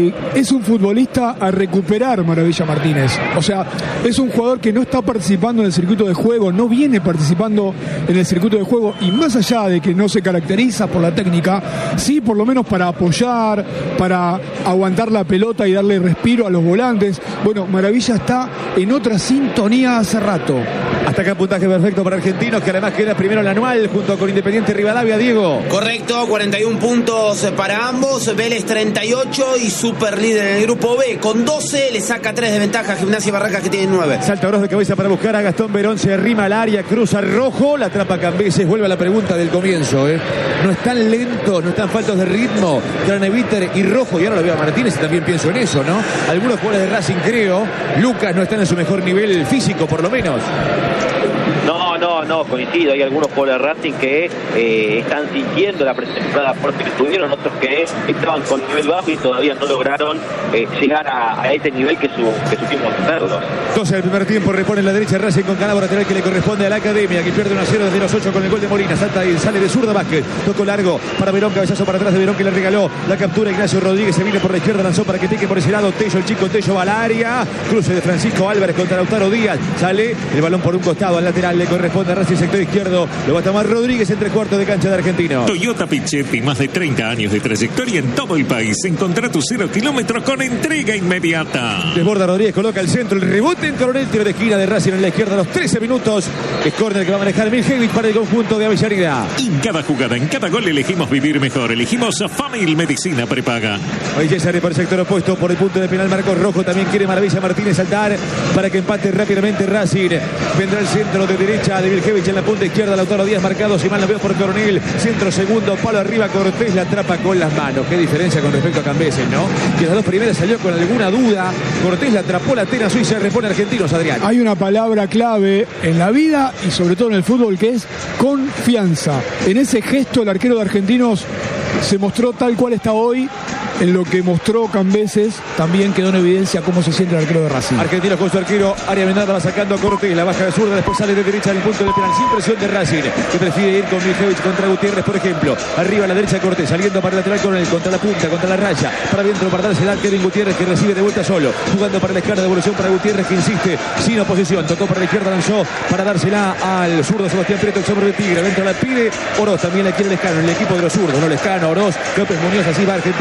es un futbolista a recuperar Maravilla Martínez. O sea, es un jugador que no está participando en el circuito de juego, no viene participando en el circuito de juego, y más allá de que no se caracteriza por la técnica, sí por lo menos para apoyar, para aguantar la pelota y darle respiro a los volantes. Bueno, Maravilla está en otra sintonía hace rato.
Hasta acá puntaje perfecto para Argentinos, que además queda primero en el anual junto con Independiente Rivadavia, Diego.
Correcto, 41 puntos para ambos, Vélez 38 y super líder en el grupo B. Con 12 le saca 3 de ventaja a Gimnasia y Barracas, que tienen 9.
Salta Oroz de cabeza para buscar a Gastón Verón, se arrima al área, cruza Rojo, la atrapa Cambeses, vuelve a la pregunta del comienzo. No están lentos, no están faltos de ritmo, Craneviter y Rojo, y ahora lo veo a Martínez y también pienso en eso, ¿no? Algunos jugadores de Racing creo, Lucas no están en su mejor nivel físico por lo menos.
No, coincido. Hay algunos jugadores de Racing que están sintiendo la pretemporada fuerte que tuvieron, otros que estaban con nivel bajo y todavía no lograron llegar a ese nivel que supimos hacerlos.
Entonces el primer tiempo repone en la derecha Racing con Canavo, lateral que le corresponde a la Academia, que pierde 1-0 desde los 8 con el gol de Molina. Salta y sale de zurda Vázquez, tocó largo para Verón, cabezazo para atrás de Verón que le regaló la captura Ignacio Rodríguez, se viene por la izquierda, lanzó para que pique por ese lado Tello, el chico Tello va al área, cruce de Francisco Álvarez contra Lautaro Díaz, sale el balón por un costado al lateral, le corresponde a Racing sector izquierdo, lo va a tomar Rodríguez en 3/4 de cancha de Argentino.
Toyota Pichetti, más de 30 años de trayectoria en todo el país. Encontrá tu 0 kilómetros con entrega inmediata.
Desborda Rodríguez, coloca el centro, el rebote en Coronel, tiro de esquina de Racing en la izquierda a los 13 minutos. Es córner que va a manejar Miljevic para el conjunto de Avellaneda.
En cada jugada, en cada gol elegimos vivir mejor. Elegimos a Famil Medicina Prepaga.
Hoy César por el sector opuesto, por el punto de penal Marcos Rojo. También quiere Maravilla Martínez saltar para que empate rápidamente Racing. Vendrá el centro de derecha de Miljevic en la punta izquierda, Lautaro Díaz marcado, si mal lo veo por Coronel. Centro segundo, palo arriba, Cortés la atrapa con las manos. Qué diferencia con respecto a Cambeses, ¿no? Que las dos primeras salió con alguna duda. Cortés la atrapó, la tena suiza, repone Argentinos, Adrián.
Hay una palabra clave en la vida y sobre todo en el fútbol, que es confianza. En ese gesto el arquero de Argentinos se mostró tal cual está hoy. En lo que mostró Cambeses también quedó en evidencia cómo se siente el arquero de Racing.
Argentinos con su arquero, área Menada va sacando a Cortés, la baja de zurda, después sale de derecha en el punto de penal, sin presión de Racing, que prefiere ir con Miljevic contra Gutiérrez, por ejemplo. Arriba a la derecha Cortés, saliendo para el lateral con él, contra la punta, contra la raya, para adentro, para darse da Kevin Gutiérrez, que recibe de vuelta solo, jugando para la izquierda, devolución para Gutiérrez, que insiste, sin oposición, tocó para la izquierda, lanzó para dársela al zurdo Sebastián Prieto, exombro de Tigre, dentro la pide Oroz, también la quiere Lescano, en el equipo de los zurdos, no Lescano, Oroz, López Muñoz, así va Argentinos Junior,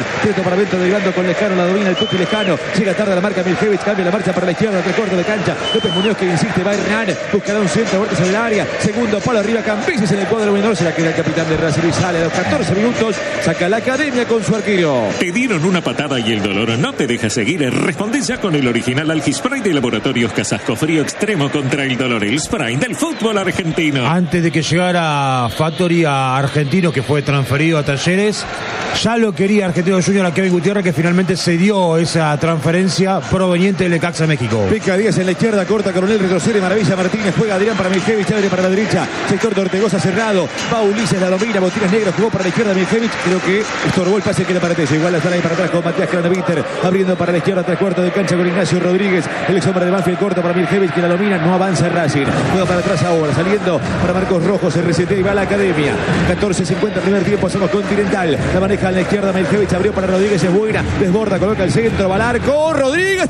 Prieto para Bento delgando con Lescano, la domina el Tuti Lescano. Llega tarde a la marca Miljevic, cambia la marcha para la izquierda, 3/4 de cancha. López Muñoz que insiste, va Hernán, buscará un centro, vueltas en el área. Segundo palo arriba, Cambises en el cuadro menor. Se la queda el capitán de Racing y sale a los 14 minutos. Saca la academia con su arquero.
Te dieron una patada y el dolor no te deja seguir. Responde ya con el original Algispray de Laboratorios Casasco. Frío extremo contra el dolor. El spray del fútbol argentino.
Antes de que llegara Factory a Argentino, que fue transferido a Talleres, ya lo quería Argentino Junior a Kevin Gutiérrez, que finalmente se dio esa transferencia proveniente del Necaxa México.
Pica Díaz en la izquierda, corta Coronel, retrocede Maravilla Martínez, juega Adrián para Miljevic, abre para la derecha, sector de Ortegoza cerrado, va Ulises, la domina, Botines Negros, jugó para la izquierda Miljevic, creo que estorbó el pase que le parece, igual la sala ahí para atrás con Matías Craneviter, abriendo para la izquierda, 3/4 de cancha con Ignacio Rodríguez, el ex hombre de Banfield, corta para Miljevic, que la domina, no avanza Racing, juega para atrás ahora, saliendo para Marcos Rojo, se resetea y va a la academia, 14:50 primer tiempo, somos Continental, la maneja a la izquierda Miljevic, abrió para Rodríguez, es buena, desborda, coloca el centro, va al arco, Rodríguez,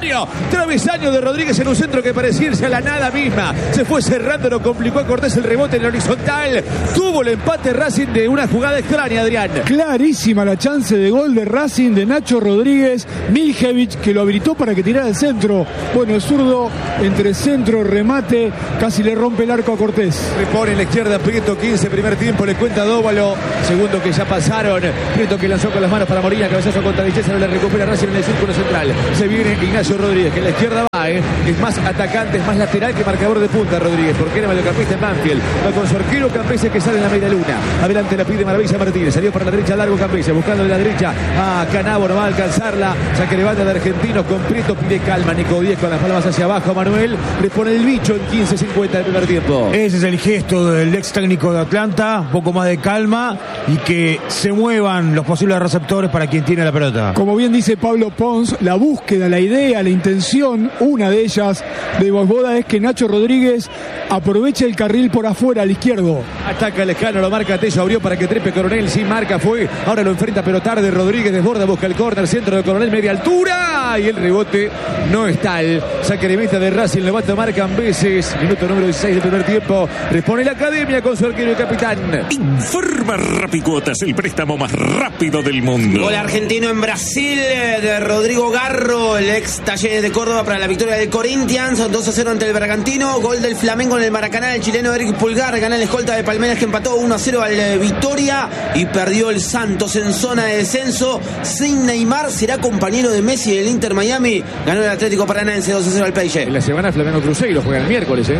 travesaño de Rodríguez en un centro que parecía irse a la nada misma, se fue cerrando, lo complicó a Cortés el rebote en la horizontal, tuvo el empate Racing de una jugada extraña, Adrián.
Clarísima la chance de gol de Racing de Nacho Rodríguez, Miljevic que lo habilitó para que tirara el centro, bueno, el zurdo entre centro, remate, casi le rompe el arco a Cortés.
Repone en la izquierda Prieto, 15 primer tiempo, le cuenta Dóvalo, segundo que ya pasaron, Prieto que lanzó con las manos para Molina, cabezazo contra Vichesa, no le recupera Racing en el círculo central, se viene Ignacio Rodríguez, que en la izquierda va, es más atacante, es más lateral que marcador de punta Rodríguez, porque era mediocampista en Banfield, va con su arquero Campeses que sale en la media luna, adelante la pide Maravilla Martínez, salió para la derecha largo Campeses, buscando de la derecha a Canavo, no va a alcanzarla, saque de banda de Argentinos con Prieto, pide calma, Nico 10 con las palmas hacia abajo, Manuel, le pone el bicho en 15:50 del primer tiempo.
Ese es el gesto del ex técnico de Atlanta, un poco más de calma y que se muevan los posibles receptores para quien tiene la pelota.
Como bien dice Pablo Pons, la búsqueda, la idea, la intención, una de ellas de Vosvoda es que Nacho Rodríguez aproveche el carril por afuera al izquierdo.
Ataca Lescano, lo marca Tello, abrió para que trepe Coronel, sin marca fue, ahora lo enfrenta pero tarde Rodríguez, desborda, busca el córner, centro de Coronel, media altura y el rebote no es tal, saque de meta de Racing, lo va a tomar Cambeses, minuto número 16 del primer tiempo, responde la academia con su arquero y capitán.
Informa Rapicuotas, el préstamo más rápido del mundo.
Gol argentino en Brasil de Rodrigo Garro, el ex Talleres de Córdoba para la victoria del Corinthians, 2-0 ante el Bragantino, gol del Flamengo en el Maracaná, el chileno Eric Pulgar, gana el escolta de Palmeiras que empató 1-0 al Victoria y perdió el Santos en zona de descenso, sin Neymar, será compañero de Messi del Inter Miami, ganó el Atlético Paranaense 2-0 al PSG.
En la semana Flamengo Cruzeiro juega el miércoles,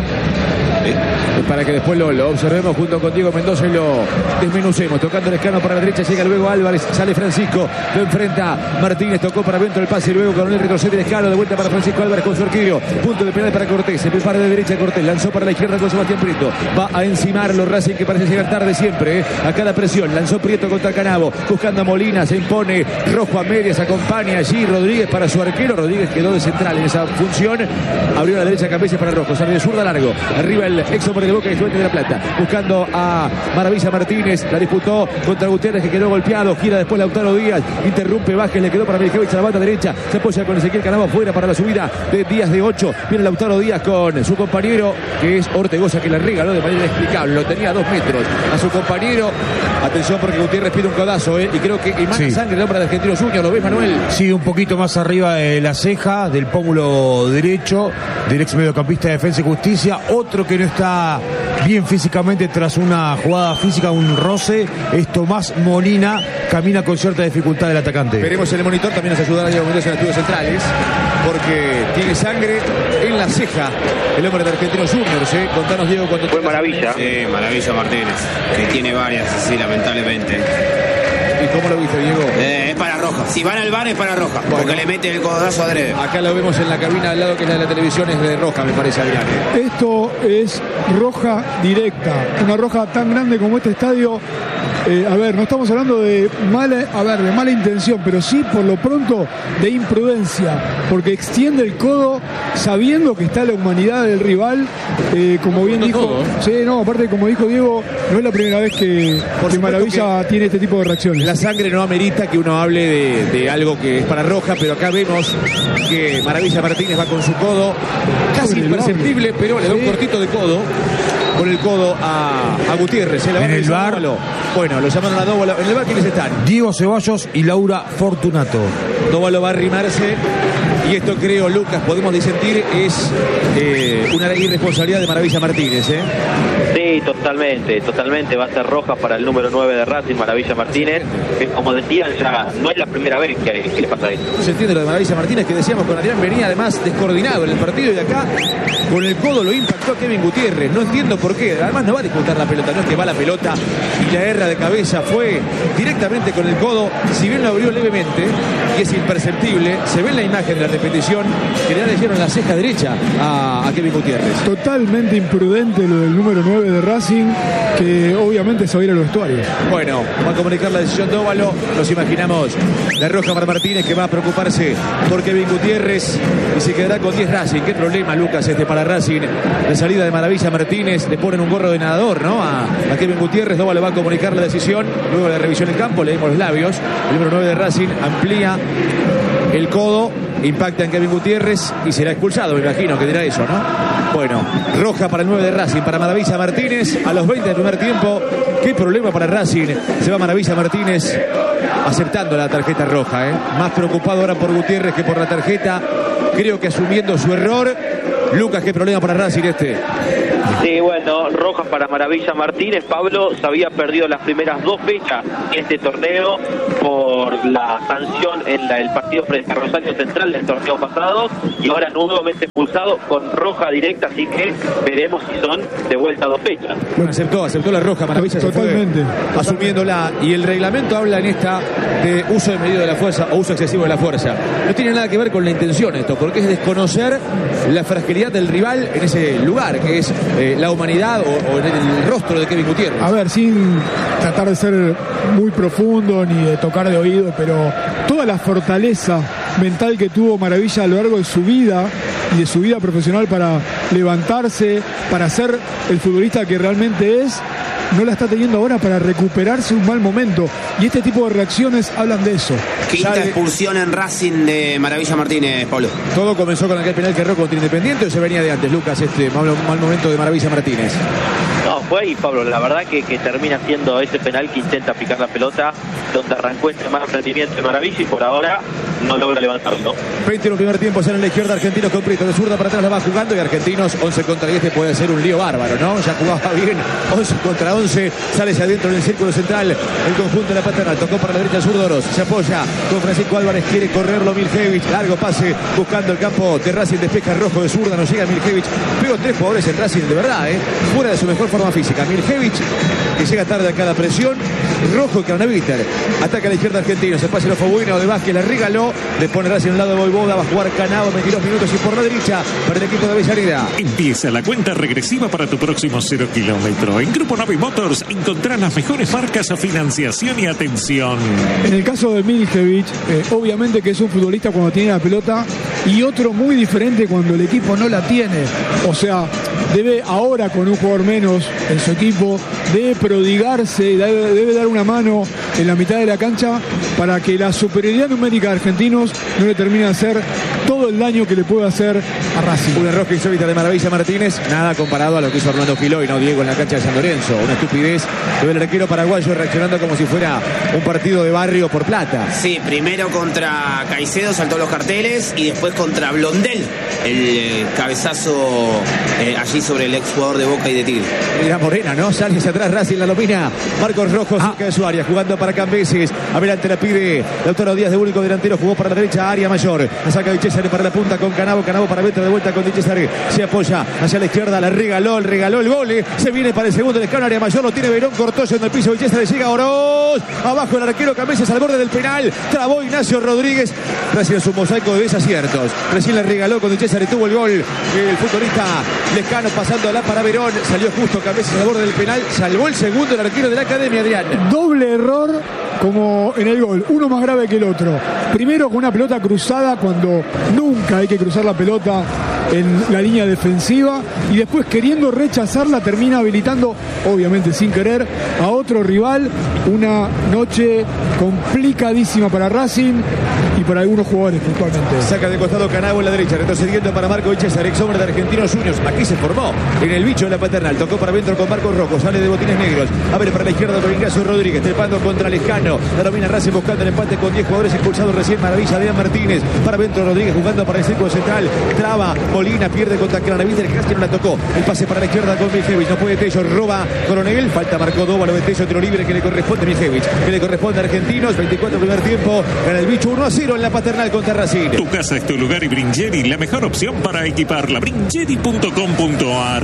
para que después lo observemos junto con Diego Mendoza y lo desmenucemos. Tocando el Lescano para la derecha, llega luego Álvarez, sale Francisco, lo enfrenta Martínez, tocó para Bento el pase, luego Coronel retrocede Lescano, de vuelta para Francisco Álvarez con su arquero, punto de penal para Cortés, se prepara de derecha Cortés, lanzó para la izquierda con Sebastián Prieto, va a encimarlo Racing que parece llegar tarde siempre, a cada presión, lanzó Prieto contra Canavo, buscando a Molina, se impone Rojo a medias, acompaña allí Rodríguez para su arquero, Rodríguez quedó de central en esa función, abrió a la derecha Campeses para Rojo, sale de zurda largo, arriba el ex hombre de Boca y Estudiantes de La Plata, buscando a Maravilla Martínez, la disputó contra Gutiérrez que quedó golpeado, gira después Lautaro Díaz, interrumpe Vázquez, le quedó para Miljevic a la banda derecha, se apoya con Ezequiel Canavo afuera para la subida de Díaz de 8, viene Lautaro Díaz con su compañero que es Ortegoza que le regaló de manera inexplicable, lo tenía a 2 metros a su compañero, atención porque Gutiérrez pide un codazo y creo que emana sangre el hombre de Argentinos Junior, ¿lo ves Manuel?
Sí, un poquito más arriba de la ceja, del pómulo derecho, del ex mediocampista de Defensa y Justicia, otro que no está bien físicamente tras una jugada física, un roce, es Tomás Molina, camina con cierta dificultad el atacante.
Veremos en el monitor, también nos ayudará Diego Mendoza en estudios centrales, porque tiene sangre en la ceja el hombre de Argentinos Juniors, Contanos Diego cuando
fue Maravilla.
Sí, Maravilla Martínez, que tiene varias así lamentablemente.
¿Y cómo lo viste, Diego?
Es para roja. Si van al bar es para roja. Bueno, porque le mete el codazo adrede.
Acá lo vemos en la cabina al lado que es la de la televisión, es de roja, me parece, Adrián.
Esto es roja directa. Una roja tan grande como este estadio. A ver, no estamos hablando de mala intención, pero sí por lo pronto de imprudencia, porque extiende el codo sabiendo que está la humanidad del rival, como bien dijo.
Todo.
Sí, no, aparte como dijo Diego, no es la primera vez que Maravilla tiene este tipo de reacciones.
la sangre no amerita que uno hable de algo que es para roja, pero acá vemos que Maravilla Martínez va con su codo, casi imperceptible, pero le da un cortito de codo, con el codo a Gutiérrez.
En el bar.
Bueno, lo llamaron a Dóvalo. En el bar, ¿quiénes están?
Diego Ceballos y Laura Fortunato.
Dóvalo va a arrimarse. Y esto creo, Lucas, podemos disentir, es una irresponsabilidad de Maravilla Martínez, ¿eh?
Sí, totalmente. Va a ser roja para el número 9 de Racing, Maravilla Martínez, que como decían, ya no es la primera vez que le pasa esto.
Se entiende lo de Maravilla Martínez, que decíamos con Adrián, venía además descoordinado en el partido, y acá con el codo lo impactó a Kevin Gutiérrez. No entiendo por qué. Además no va a disputar la pelota, no es que va la pelota y la erra de cabeza, fue directamente con el codo. Si bien lo abrió levemente y es imperceptible, se ve en la imagen de la repetición que le dieron la ceja derecha a Kevin Gutiérrez.
Totalmente imprudente lo del número 9 de Racing, que obviamente se va a ir a los vestuarios.
Bueno, va a comunicar la decisión Dóvalo. Nos imaginamos la roja para Martínez, que va a preocuparse por Kevin Gutiérrez y se quedará con 10 Racing. Qué problema, Lucas, para Racing. La salida de Maravilla Martínez, le ponen un gorro de nadador, ¿no? A Kevin Gutiérrez. Dóvalo va a comunicar la decisión. Luego de la revisión en campo, leemos los labios. El número 9 de Racing amplía el codo, impacta en Kevin Gutiérrez y será expulsado, me imagino que dirá eso, ¿no? Bueno, roja para el 9 de Racing, para Maravilla Martínez a los 20 del primer tiempo. Qué problema para Racing. Se va Maravilla Martínez aceptando la tarjeta roja, ¿eh? Más preocupado ahora por Gutiérrez que por la tarjeta. Creo que asumiendo su error. Lucas, qué problema para Racing este.
Sí, bueno, roja para Maravilla Martínez. Pablo se había perdido las primeras 2 fechas en este torneo por la sanción en el partido frente a Rosario Central del torneo pasado, y ahora nuevamente expulsado con roja directa, así que veremos si son de vuelta 2 fechas.
Bueno, aceptó la roja, Maravilla
totalmente,
se fue asumiéndola, y el reglamento habla en esta de uso desmedido de la fuerza o uso excesivo de la fuerza. No tiene nada que ver con la intención esto, porque es desconocer la fragilidad del rival en ese lugar, que es la humanidad o en el rostro de Kevin Gutiérrez.
A ver, sin tratar de ser muy profundo ni de tocar de oído, pero toda la fortaleza mental que tuvo Maravilla a lo largo de su vida y de su vida profesional para levantarse, para ser el futbolista que realmente es, no la está teniendo ahora para recuperarse un mal momento. Y este tipo de reacciones hablan de eso.
Quinta expulsión en Racing de Maravilla Martínez, Pablo.
Todo comenzó con aquel penal que erró contra Independiente, o se venía de antes, Lucas, este mal momento de Maravilla Martínez.
No, fue ahí, Pablo, la verdad que termina siendo ese penal que intenta picar la pelota, donde arrancó este mal rendimiento de Maravilla y por ahora no logra levantarlo.
20 en un primer tiempo, sale en la izquierda Argentinos con Prieto, de zurda para atrás la va jugando, y Argentinos 11 contra 10 puede ser un lío bárbaro, ¿no? Ya jugaba bien, 11 contra 11, sale hacia adentro en el círculo central, el conjunto de la Paternal, tocó para la derecha Zurdoros, se apoya con Francisco Álvarez, quiere correrlo Miljevich, largo pase, buscando el campo de Racing, despeja Rojo de zurda, no llega Miljevich, pegó 3 jugadores en Racing, de verdad, fuera de su mejor forma física. Miljevich, que llega tarde a cada presión, Rojo y Cranaviter, ataca a la izquierda Argentino, se pasa el ojo bueno de Vázquez, la regaló, le pone Racing en un lado de Voivoda, va a jugar Canavo, 22 minutos y por la derecha para el equipo de Avellaneda.
Empieza la cuenta regresiva para tu próximo 0 kilómetro. En Grupo Navi Motors encontrarás las mejores marcas a financiación y atención.
En el caso de Miljevich, obviamente que es un futbolista cuando tiene la pelota y otro muy diferente cuando el equipo no la tiene. O sea, debe ahora, con un jugador menos en su equipo, debe prodigarse, debe dar una mano en la mitad de la cancha para que la superioridad numérica de Argentinos no le termine de hacer todo el daño que le puede hacer a Racing.
Una roja insólita de Maravilla Martínez, nada comparado a lo que hizo Orlando Quiló y no Diego en la cancha de San Lorenzo. Una estupidez del arquero paraguayo reaccionando como si fuera un partido de barrio por plata.
Sí, primero contra Caicedo saltó los carteles y después contra Blondel, el cabezazo allí sobre el ex jugador de Boca y de Tigre.
Mira Morena, ¿no? Sale hacia atrás Racing, la domina Marcos Rojo cerca de su área, jugando para Cambeses. Adelante la pide Lautaro Díaz, de único delantero, jugó para la derecha, área mayor. La saca Di Cesare para la punta con Canavo para Beto, de vuelta con Di Cesare. Se apoya hacia la izquierda, la regaló el gol. Se viene para el segundo del escano, área mayor, lo tiene Verón, cortó en el piso, Di Cesare llega Oroz. Abajo el arquero Cambeses al borde del penal. Trabó Ignacio Rodríguez. Racing es un mosaico de desaciertos. Recién la regaló con Di Cesare, tuvo el gol. El futbolista Lescano pasándola para Verón. Salió justo Cambeses al borde del penal. Salvó el segundo el arquero de la Academia, Adrián.
Doble error como en el gol, uno más grave que el otro. Primero con una pelota cruzada cuando nunca hay que cruzar la pelota en la línea defensiva, y después queriendo rechazarla termina habilitando, obviamente sin querer, a otro rival. Una noche complicadísima para Racing y para algunos jugadores puntualmente.
Saca de costado Canavo en la derecha, retrocediendo para Marco Vichesar, ex hombre de Argentinos Juniors. Aquí se formó en el bicho de la Paternal. Tocó para adentro con Marcos Rojo, sale de botines negros. Abre para la izquierda con Ignacio Rodríguez, trepando contra Lejano. La domina Racing buscando el empate con 10 jugadores expulsados recién. Maravilla de Martínez. Para adentro Rodríguez jugando para el círculo central. Traba Molina, pierde contra Cranaviter, que casi no la tocó. El pase para la izquierda con Miljevic. No puede Tello, roba Coronel. Falta marcó Doba, lo de Tello, tiro libre que le corresponde a Miljevic, que le corresponde a Argentinos. 24 primer tiempo. Gana el bicho 1-0 en la Paternal contra Racing.
Tu casa es tu lugar y Bringeri, la mejor opción para equiparla. Bringeri.com.ar.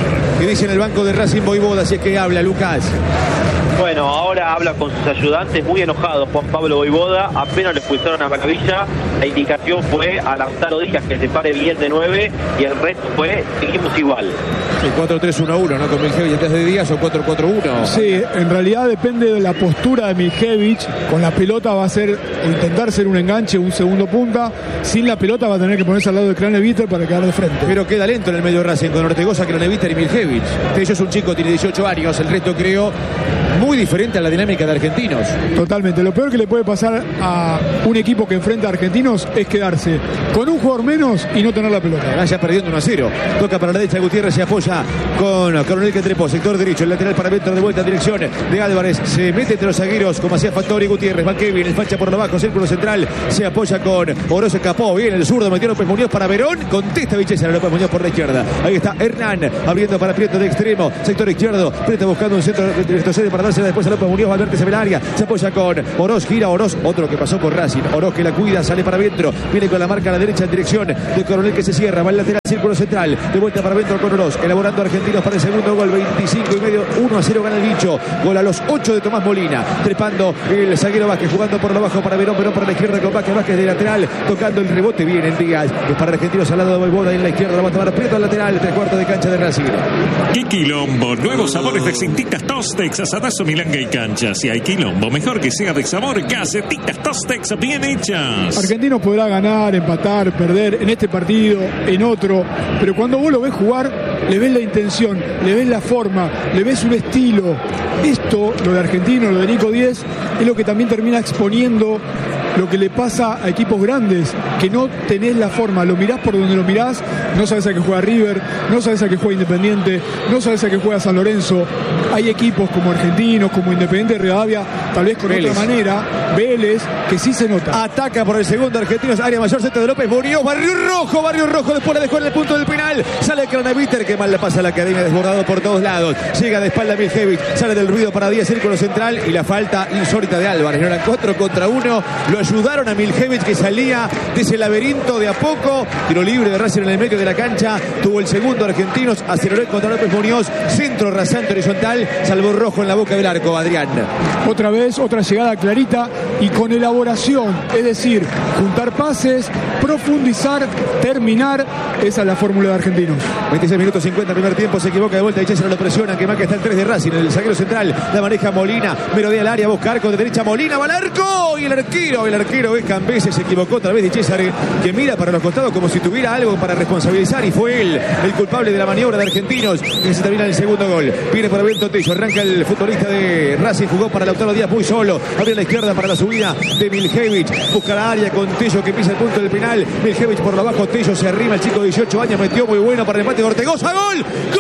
Y dice en el banco de Racing Voivoda, si es que habla, Lucas.
Bueno, ahora habla con sus ayudantes, muy enojados Juan Pablo Voivoda. Apenas le expulsaron a Maravilla, la indicación fue a Lautaro Díaz que se pare bien de 9 y el resto fue, seguimos igual.
El 4-3-1-1, ¿no? Con Miljevic antes de Díaz o 4-4-1.
Sí, en realidad depende de la postura de Miljevic. Con la pelota va a ser, o intentar ser un enganche, un segundo punta. Sin la pelota va a tener que ponerse al lado de Craneviter para quedar de frente.
Pero queda lento en el medio Racing con Ortegoza, Craneviter y Miljevic. Tello es un chico, tiene 18 años, el resto creo muy diferente a la dinámica de Argentinos.
Totalmente. Lo peor que le puede pasar a un equipo que enfrenta a Argentinos es quedarse con un jugador menos y no tener la pelota.
Vaya perdiendo 1-0. Toca para la derecha, Gutiérrez se apoya con Coronel que trepó. Sector derecho, el lateral para adentro, de vuelta en dirección de Álvarez. Se mete entre los zagueros como hacía Fattori. Gutiérrez, va Kevin, el facha por lo bajo, círculo central. Se apoya con Oroz, escapó bien el zurdo, metió López Muñoz para Verón. Contesta Vichesar, López Muñoz por la izquierda. Ahí está Hernán, abriendo para Prieto de extremo. Sector izquierdo, Prieto buscando un centro retrocede para dársela después a López Muñoz. Valverde se ve el área, se apoya con Oroz, gira Oroz, otro que pasó por Racing. Oroz que la cuida, sale para adentro, viene con la marca a la derecha en dirección de Coronel que se cierra, va al lateral, círculo central, de vuelta para adentro con Oroz, elaborando Argentinos para el segundo gol, 25,5, 1-0 gana el bicho. Gol a los 8 de Tomás Molina, trepando el zaguero Vázquez, jugando por lo bajo para Verón, Verón para la izquierda con Vázquez, Vázquez de lateral, tocando el rebote bien en Díaz, que es para Argentinos al lado de Voivoda en la izquierda, la va a tomar Prieto al lateral, 3/4 de cancha de Racing.
¡Qué quilombo! Nuevos sabores de cintitas Tostex, asadazo, milanga y cancha. Si hay quilombo, mejor que sea de sabor, gacetitas Tostex bien hechas.
Argentinos podrá ganar, empatar, perder en este partido, en otro, pero cuando vos lo ves jugar, le ves la intención, le ves la forma, le ves un estilo. Esto, lo de Argentino, lo de Nico Díez, es lo que también termina exponiendo lo que le pasa a equipos grandes, que no tenés la forma, lo mirás por donde lo mirás, no sabes a qué juega River, no sabes a qué juega Independiente, no sabes a qué juega San Lorenzo. Hay equipos como Argentinos, como Independiente de Rivadavia, tal vez con Vélez. Otra manera, Vélez, que sí se nota.
Ataca por el segundo Argentinos, área mayor, centro de López Muñoz, Barrio Rojo, después la dejó en el punto del penal, sale Craneviter, que mal la pasa a la academia, desbordado por todos lados, llega de espalda Miljevic, sale del ruido para Díaz, círculo central, y la falta insólita de Álvarez, no eran 4 contra 1, lo ayudaron a Miljevic que salía de ese laberinto de a poco, tiro libre de Racing en el medio de la cancha, tuvo el segundo Argentinos, aceleró contra López Muñoz, centro rasante horizontal, salvó Rojo en la boca del arco, Adrián.
Otra vez, otra llegada clarita y con elaboración, es decir, juntar pases, profundizar, terminar, esa es la fórmula de Argentinos.
26 minutos 50, primer tiempo, se equivoca de vuelta y Chesser lo presiona, que marca está el 3 de Racing, el zaguero central, la maneja Molina, merodea el área, busca arco de derecha, Molina va al arco, y el arquero es Campese, se equivocó otra vez de César, que mira para los costados como si tuviera algo para responsabilizar, y fue él el culpable de la maniobra de Argentinos, que se termina el segundo gol. Viene por Abierto Tello, arranca el futbolista de Racing, jugó para Lautaro Díaz muy solo, abre la izquierda para la subida de Miljevic, busca la área con Tello que pisa el punto del penal, Miljevic por lo bajo, Tello se arrima, el chico de 18 años metió muy bueno para el empate de Ortegoza, ¡gol!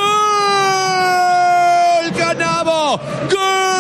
¡Gol! ¡Canavo! ¡Gol!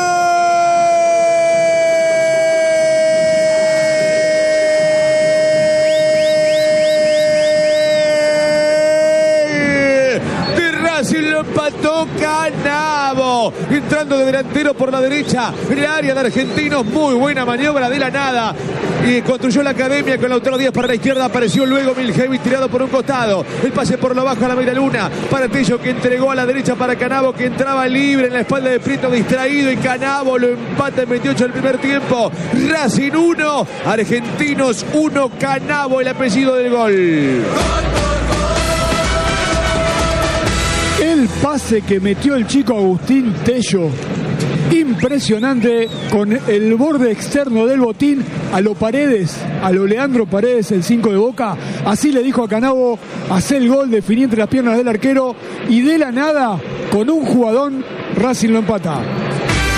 Empató Canavo, entrando de delantero por la derecha en el área de Argentinos, muy buena maniobra de la nada, y construyó la academia con Lautaro Díaz para la izquierda, apareció luego Miljevic tirado por un costado, el pase por lo bajo a la media luna para Tello, que entregó a la derecha para Canavo, que entraba libre en la espalda de Prieto distraído, y Canavo lo empata en 28 del primer tiempo. Racing 1, Argentinos 1, Canavo el apellido del gol.
El pase que metió el chico Agustín Tello, impresionante, con el borde externo del botín a lo Paredes, a lo Leandro Paredes, el 5 de Boca. Así le dijo a Canavo, hace el gol, definí entre las piernas del arquero, y de la nada, con un jugadón, Racing lo empata.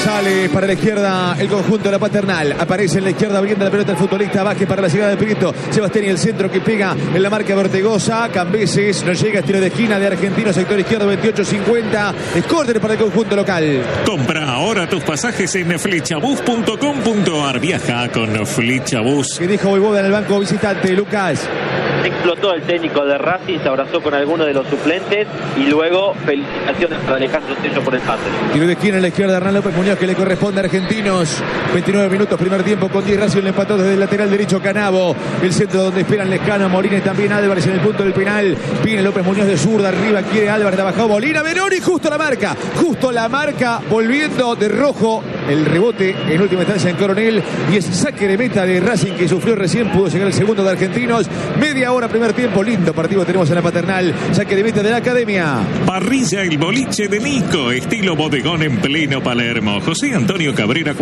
Sale para la izquierda el conjunto de la Paternal. Aparece en la izquierda abriendo la pelota el futbolista Vázquez para la llegada de Prieto. Sebastián y el centro que pega en la marca Vertegosa. Cambeses no llega, estilo de esquina de Argentino, sector izquierdo 28-50. Es córner para el conjunto local.
Compra ahora tus pasajes en flechabus.com.ar. Viaja con Flechabus.
Que dijo Voivoda en el banco visitante, Lucas.
Explotó el técnico de Racing, se abrazó con alguno de los suplentes y luego felicitaciones para Alejandro Tello por el pase.
Tiro de esquina en la izquierda, Hernán López Muñoz, que le corresponde a Argentinos. 29 minutos, primer tiempo con 10. Racing le empató desde el lateral derecho Canavo. El centro donde esperan Lescano, Molina y también Álvarez en el punto del penal. Viene López Muñoz de zurda, arriba quiere Álvarez, ha bajado Molina, Verón y justo la marca, volviendo de rojo. El rebote en última instancia en Coronel y es saque de meta de Racing que sufrió recién, pudo llegar el segundo de Argentinos. Media hora, primer tiempo, lindo partido tenemos en la Paternal. Saque de meta de la Academia.
Parrilla El Boliche de Nico, estilo bodegón en pleno Palermo. José Antonio Cabrera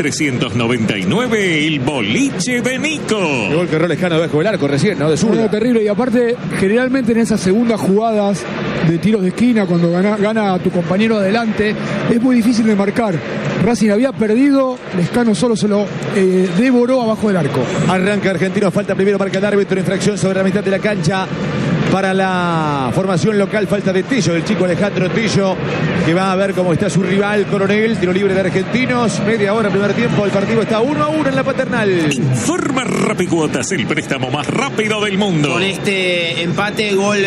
4399, El Boliche de Nico.
El gol que erró Lescano debajo del arco recién, ¿no? De zurda.
Bueno, terrible, y aparte generalmente en esas segundas jugadas de tiros de esquina, cuando gana a tu compañero adelante, es muy difícil de marcar. Racing había perdido, Lescano solo se lo devoró abajo del arco.
Arranca Argentino, falta primero, marca el árbitro, infracción sobre la mitad de la cancha. Para la formación local, falta de Tello, el chico Alejandro Tello, que va a ver cómo está su rival Coronel. Tiro libre de Argentinos, media hora, primer tiempo, el partido está 1-1 en la Paternal.
Informa Rapicuotas, el préstamo más rápido del mundo.
Con este empate, gol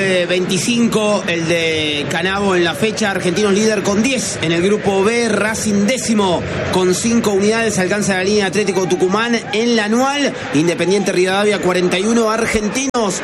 25, el de Canavo en la fecha. Argentinos líder con 10 en el grupo B. Racing décimo con 5 unidades, alcanza la línea Atlético Tucumán en la anual. Independiente Rivadavia 41, Argentinos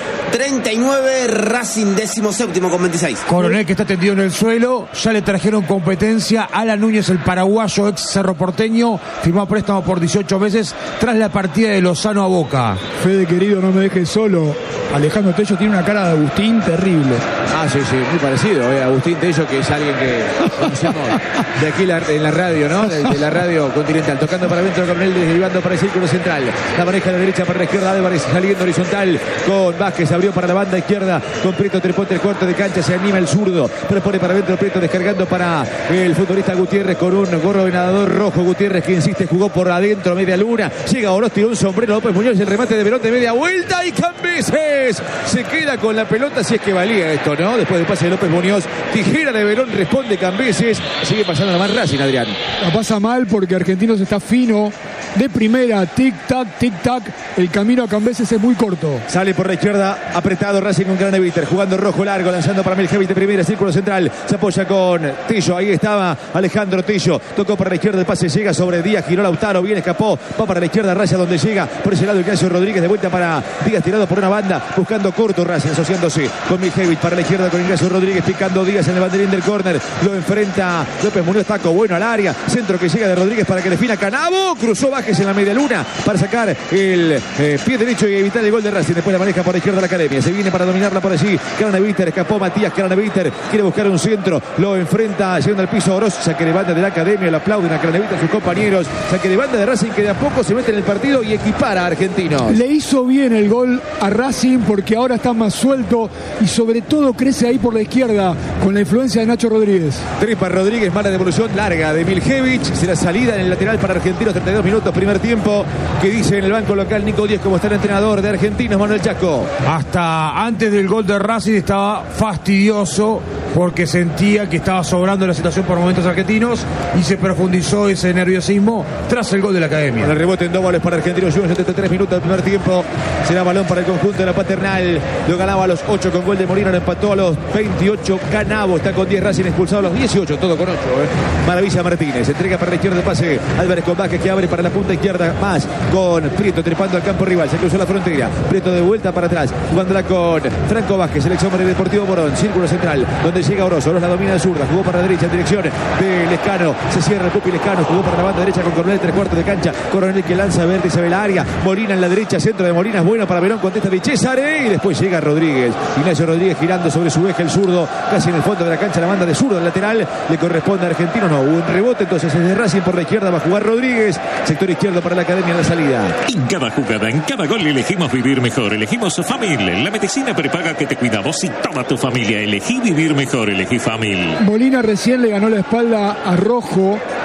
39, Racing 17º con 26.
Coronel, que está tendido en el suelo, ya le trajeron competencia. Alan Núñez, el paraguayo ex Cerro Porteño, firmó préstamo por 18 meses tras la partida de Lozano a Boca.
Fede, querido, no me dejes solo. Alejandro Tello tiene una cara de Agustín terrible.
Ah, sí, muy parecido. Agustín Tello, que es alguien que conocemos de aquí en la radio, ¿no? De la radio Continental. Tocando para adentro, Coronel derivando para el círculo central. La maneja a la derecha para la izquierda, Álvarez saliendo horizontal con Vázquez, abrió para la banda izquierda con Prieto, trepó el cuarto de cancha, se anima el zurdo, pero pone para adentro Prieto, descargando para el futbolista Gutiérrez con un gorro de nadador rojo. Gutiérrez, que insiste, jugó por adentro, media luna. Llega Oroz, tiró un sombrero, López Muñoz, el remate de Verón de media vuelta y Cambeses se queda con la pelota, si es que valía esto, ¿no? Después del pase de López Muñoz, tijera de Verón, responde Cambeses. Sigue pasando la más Racing, Adrián.
La pasa mal porque Argentinos está fino, de primera, tic-tac, tic-tac. El camino a Cambeses es muy corto.
Sale por la izquierda, apretado Racing con Graneviter, jugando rojo largo, lanzando para Miljevic de primera, círculo central, se apoya con Tello, ahí estaba Alejandro Tello, tocó para la izquierda, el pase llega sobre Díaz, giró Lautaro, bien escapó, va para la izquierda, Raya donde llega, por ese lado Ignacio Rodríguez, de vuelta para Díaz, tirado por una banda, buscando corto Racing, asociándose con Miljevic, para la izquierda con Ignacio Rodríguez, picando Díaz en el banderín del córner, lo enfrenta López Muñoz, taco bueno al área, centro que llega de Rodríguez para que defina Canavo, cruzó Vázquez en la media luna para sacar el pie derecho y evitar el gol de Racing. Después la maneja por la izquierda de la Academia, se viene para dominarla por allí Craneviter, escapó Matías Craneviter, quiere buscar un centro, lo enfrenta llegando al piso Oroz, saque de banda de la Academia, lo aplauden a Craneviter sus compañeros, saque de banda de Racing que de a poco se mete en el partido y equipara a Argentinos.
Le hizo bien el gol a Racing porque ahora está más suelto y sobre todo crece ahí por la izquierda con la influencia de Nacho Rodríguez.
Trepa Rodríguez, mala devolución larga de Miljevic, será salida en el lateral para Argentinos, 32 minutos, primer tiempo, que dice en el banco local Nico Díez como está el entrenador de Argentinos, Manuel Chaco.
Hasta antes del gol de Racing estaba fastidioso porque sentía que estaba sobrando la situación por momentos Argentinos y se profundizó ese nerviosismo tras el gol de la Academia.
El rebote en 2 goles para Argentinos, 73 minutos del primer tiempo, será balón para el conjunto de la Paternal, lo ganaba a los 8 con gol de Molina, lo empató a los 28 Canavo, está con 10 Racing, expulsado a los 18, todo con 8. Maravilla Martínez, entrega para la izquierda el pase, Álvarez con Vázquez que abre para la punta izquierda, más con Prieto trepando al campo rival, se cruzó la frontera, Prieto de vuelta para atrás, jugándola con Franco Vázquez, selección para el Deportivo Morón, círculo central, donde llega Oroz, Oroz la domina de zurda, jugó para la derecha en dirección de Lescano, se cierra el Pupi Lescano, jugó para la banda derecha con Coronel, 3/4 de cancha, Coronel que lanza verde, se ve la área, Molina en la derecha, centro de Molina, es bueno para Verón, contesta de César y después llega Rodríguez, Ignacio Rodríguez girando sobre su eje, el zurdo, casi en el fondo de la cancha, la banda de zurdo, el lateral, le corresponde a Argentino, no, hubo un rebote, entonces es de Racing por la izquierda, va a jugar Rodríguez, sector izquierdo para la Academia en la salida.
En cada jugada, en cada gol elegimos vivir mejor, elegimos Famil, la medicina prepaga que te cuida vos y toda tu familia, elegí vivir mejor, elegí Famil.
Molina recién le ganó la espalda a Rojo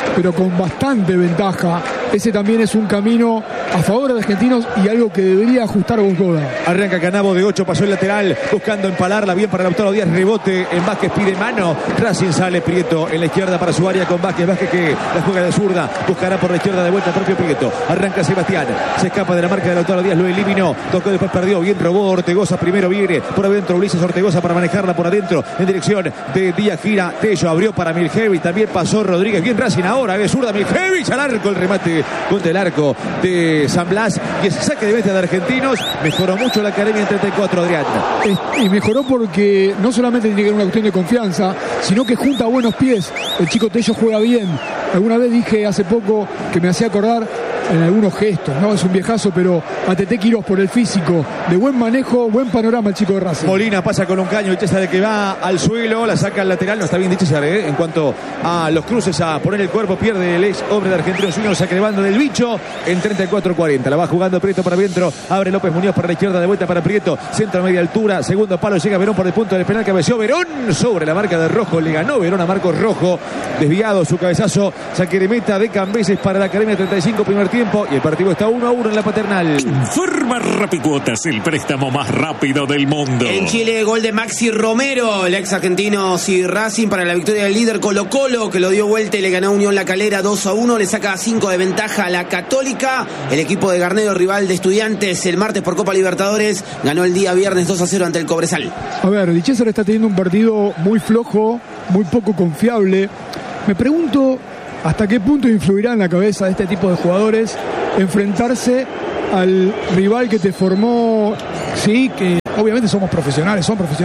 pero con bastante ventaja. Ese también es un camino a favor de Argentinos y algo que debería ajustar Boscoda.
Arranca Canabo de 8, pasó el lateral, buscando empalarla bien para Lautaro Díaz, rebote en Vázquez, pide mano, Racing sale Prieto en la izquierda para su área con Vázquez que la juega de zurda, buscará por la izquierda de vuelta el propio Prieto, arranca Sebastián, se escapa de la marca de Lautaro Díaz, lo eliminó, tocó, después perdió, bien robó Ortegoza, primero viene por adentro Ulises Ortegoza para manejarla por adentro, en dirección de Díaz, gira, Tello abrió para Miljevic, también pasó Rodríguez, bien Racing ahora, de zurda Miljevic, al arco, el remate contra el arco de San Blas, y ese saque de meta de Argentinos, mejoró mucho la academia en 34, Adrián.
Y mejoró porque no solamente tiene que ver una cuestión de confianza, sino que junta buenos pies. El chico Tello juega bien. Alguna vez dije hace poco que me hacía acordar en algunos gestos, ¿no? Es un viejazo, pero a Tete Quirós por el físico, de buen manejo, buen panorama el chico de Racing.
Molina pasa con un caño, César de que va al suelo, la saca al lateral, no está bien dicho César, en cuanto a los cruces, a poner el cuerpo, pierde el ex hombre de Argentinos Juniors, saque de banda del bicho en 34-40, la va jugando Prieto para adentro, abre López Muñoz para la izquierda, de vuelta para Prieto, centro a media altura, segundo palo, llega Verón por el punto del penal, cabeció Verón sobre la marca de Rojo, le ganó Verón a Marcos Rojo, desviado su cabezazo, saque de meta de Cambeses para la academia, 35 primer tiempo, y el partido está 1-1 en la Paternal.
Informa Rapicuotas, el préstamo más rápido del mundo.
En Chile, gol de Maxi Romero, el ex argentino y Racing para la victoria del líder Colo-Colo, que lo dio vuelta y le ganó a Unión La Calera 2-1, le saca 5 de ventaja a la Católica. El equipo de Garnedo, rival de Estudiantes, el martes por Copa Libertadores, ganó el día viernes 2-0 ante el Cobresal.
A ver, Di César está teniendo un partido muy flojo, muy poco confiable. Me pregunto hasta qué punto influirá en la cabeza de este tipo de jugadores enfrentarse al rival que te formó, sí, que obviamente son profesionales,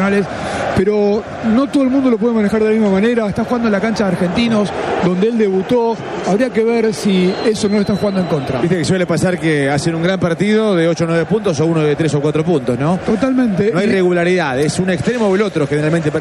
pero no todo el mundo lo puede manejar de la misma manera. Está jugando en la cancha de Argentinos, donde él debutó. Habría que ver si eso no lo está jugando en contra.
Viste que suele pasar que hacen un gran partido de 8 o 9 puntos o uno de 3 o 4 puntos, ¿no?
Totalmente.
No hay regularidad, es un extremo o el otro generalmente.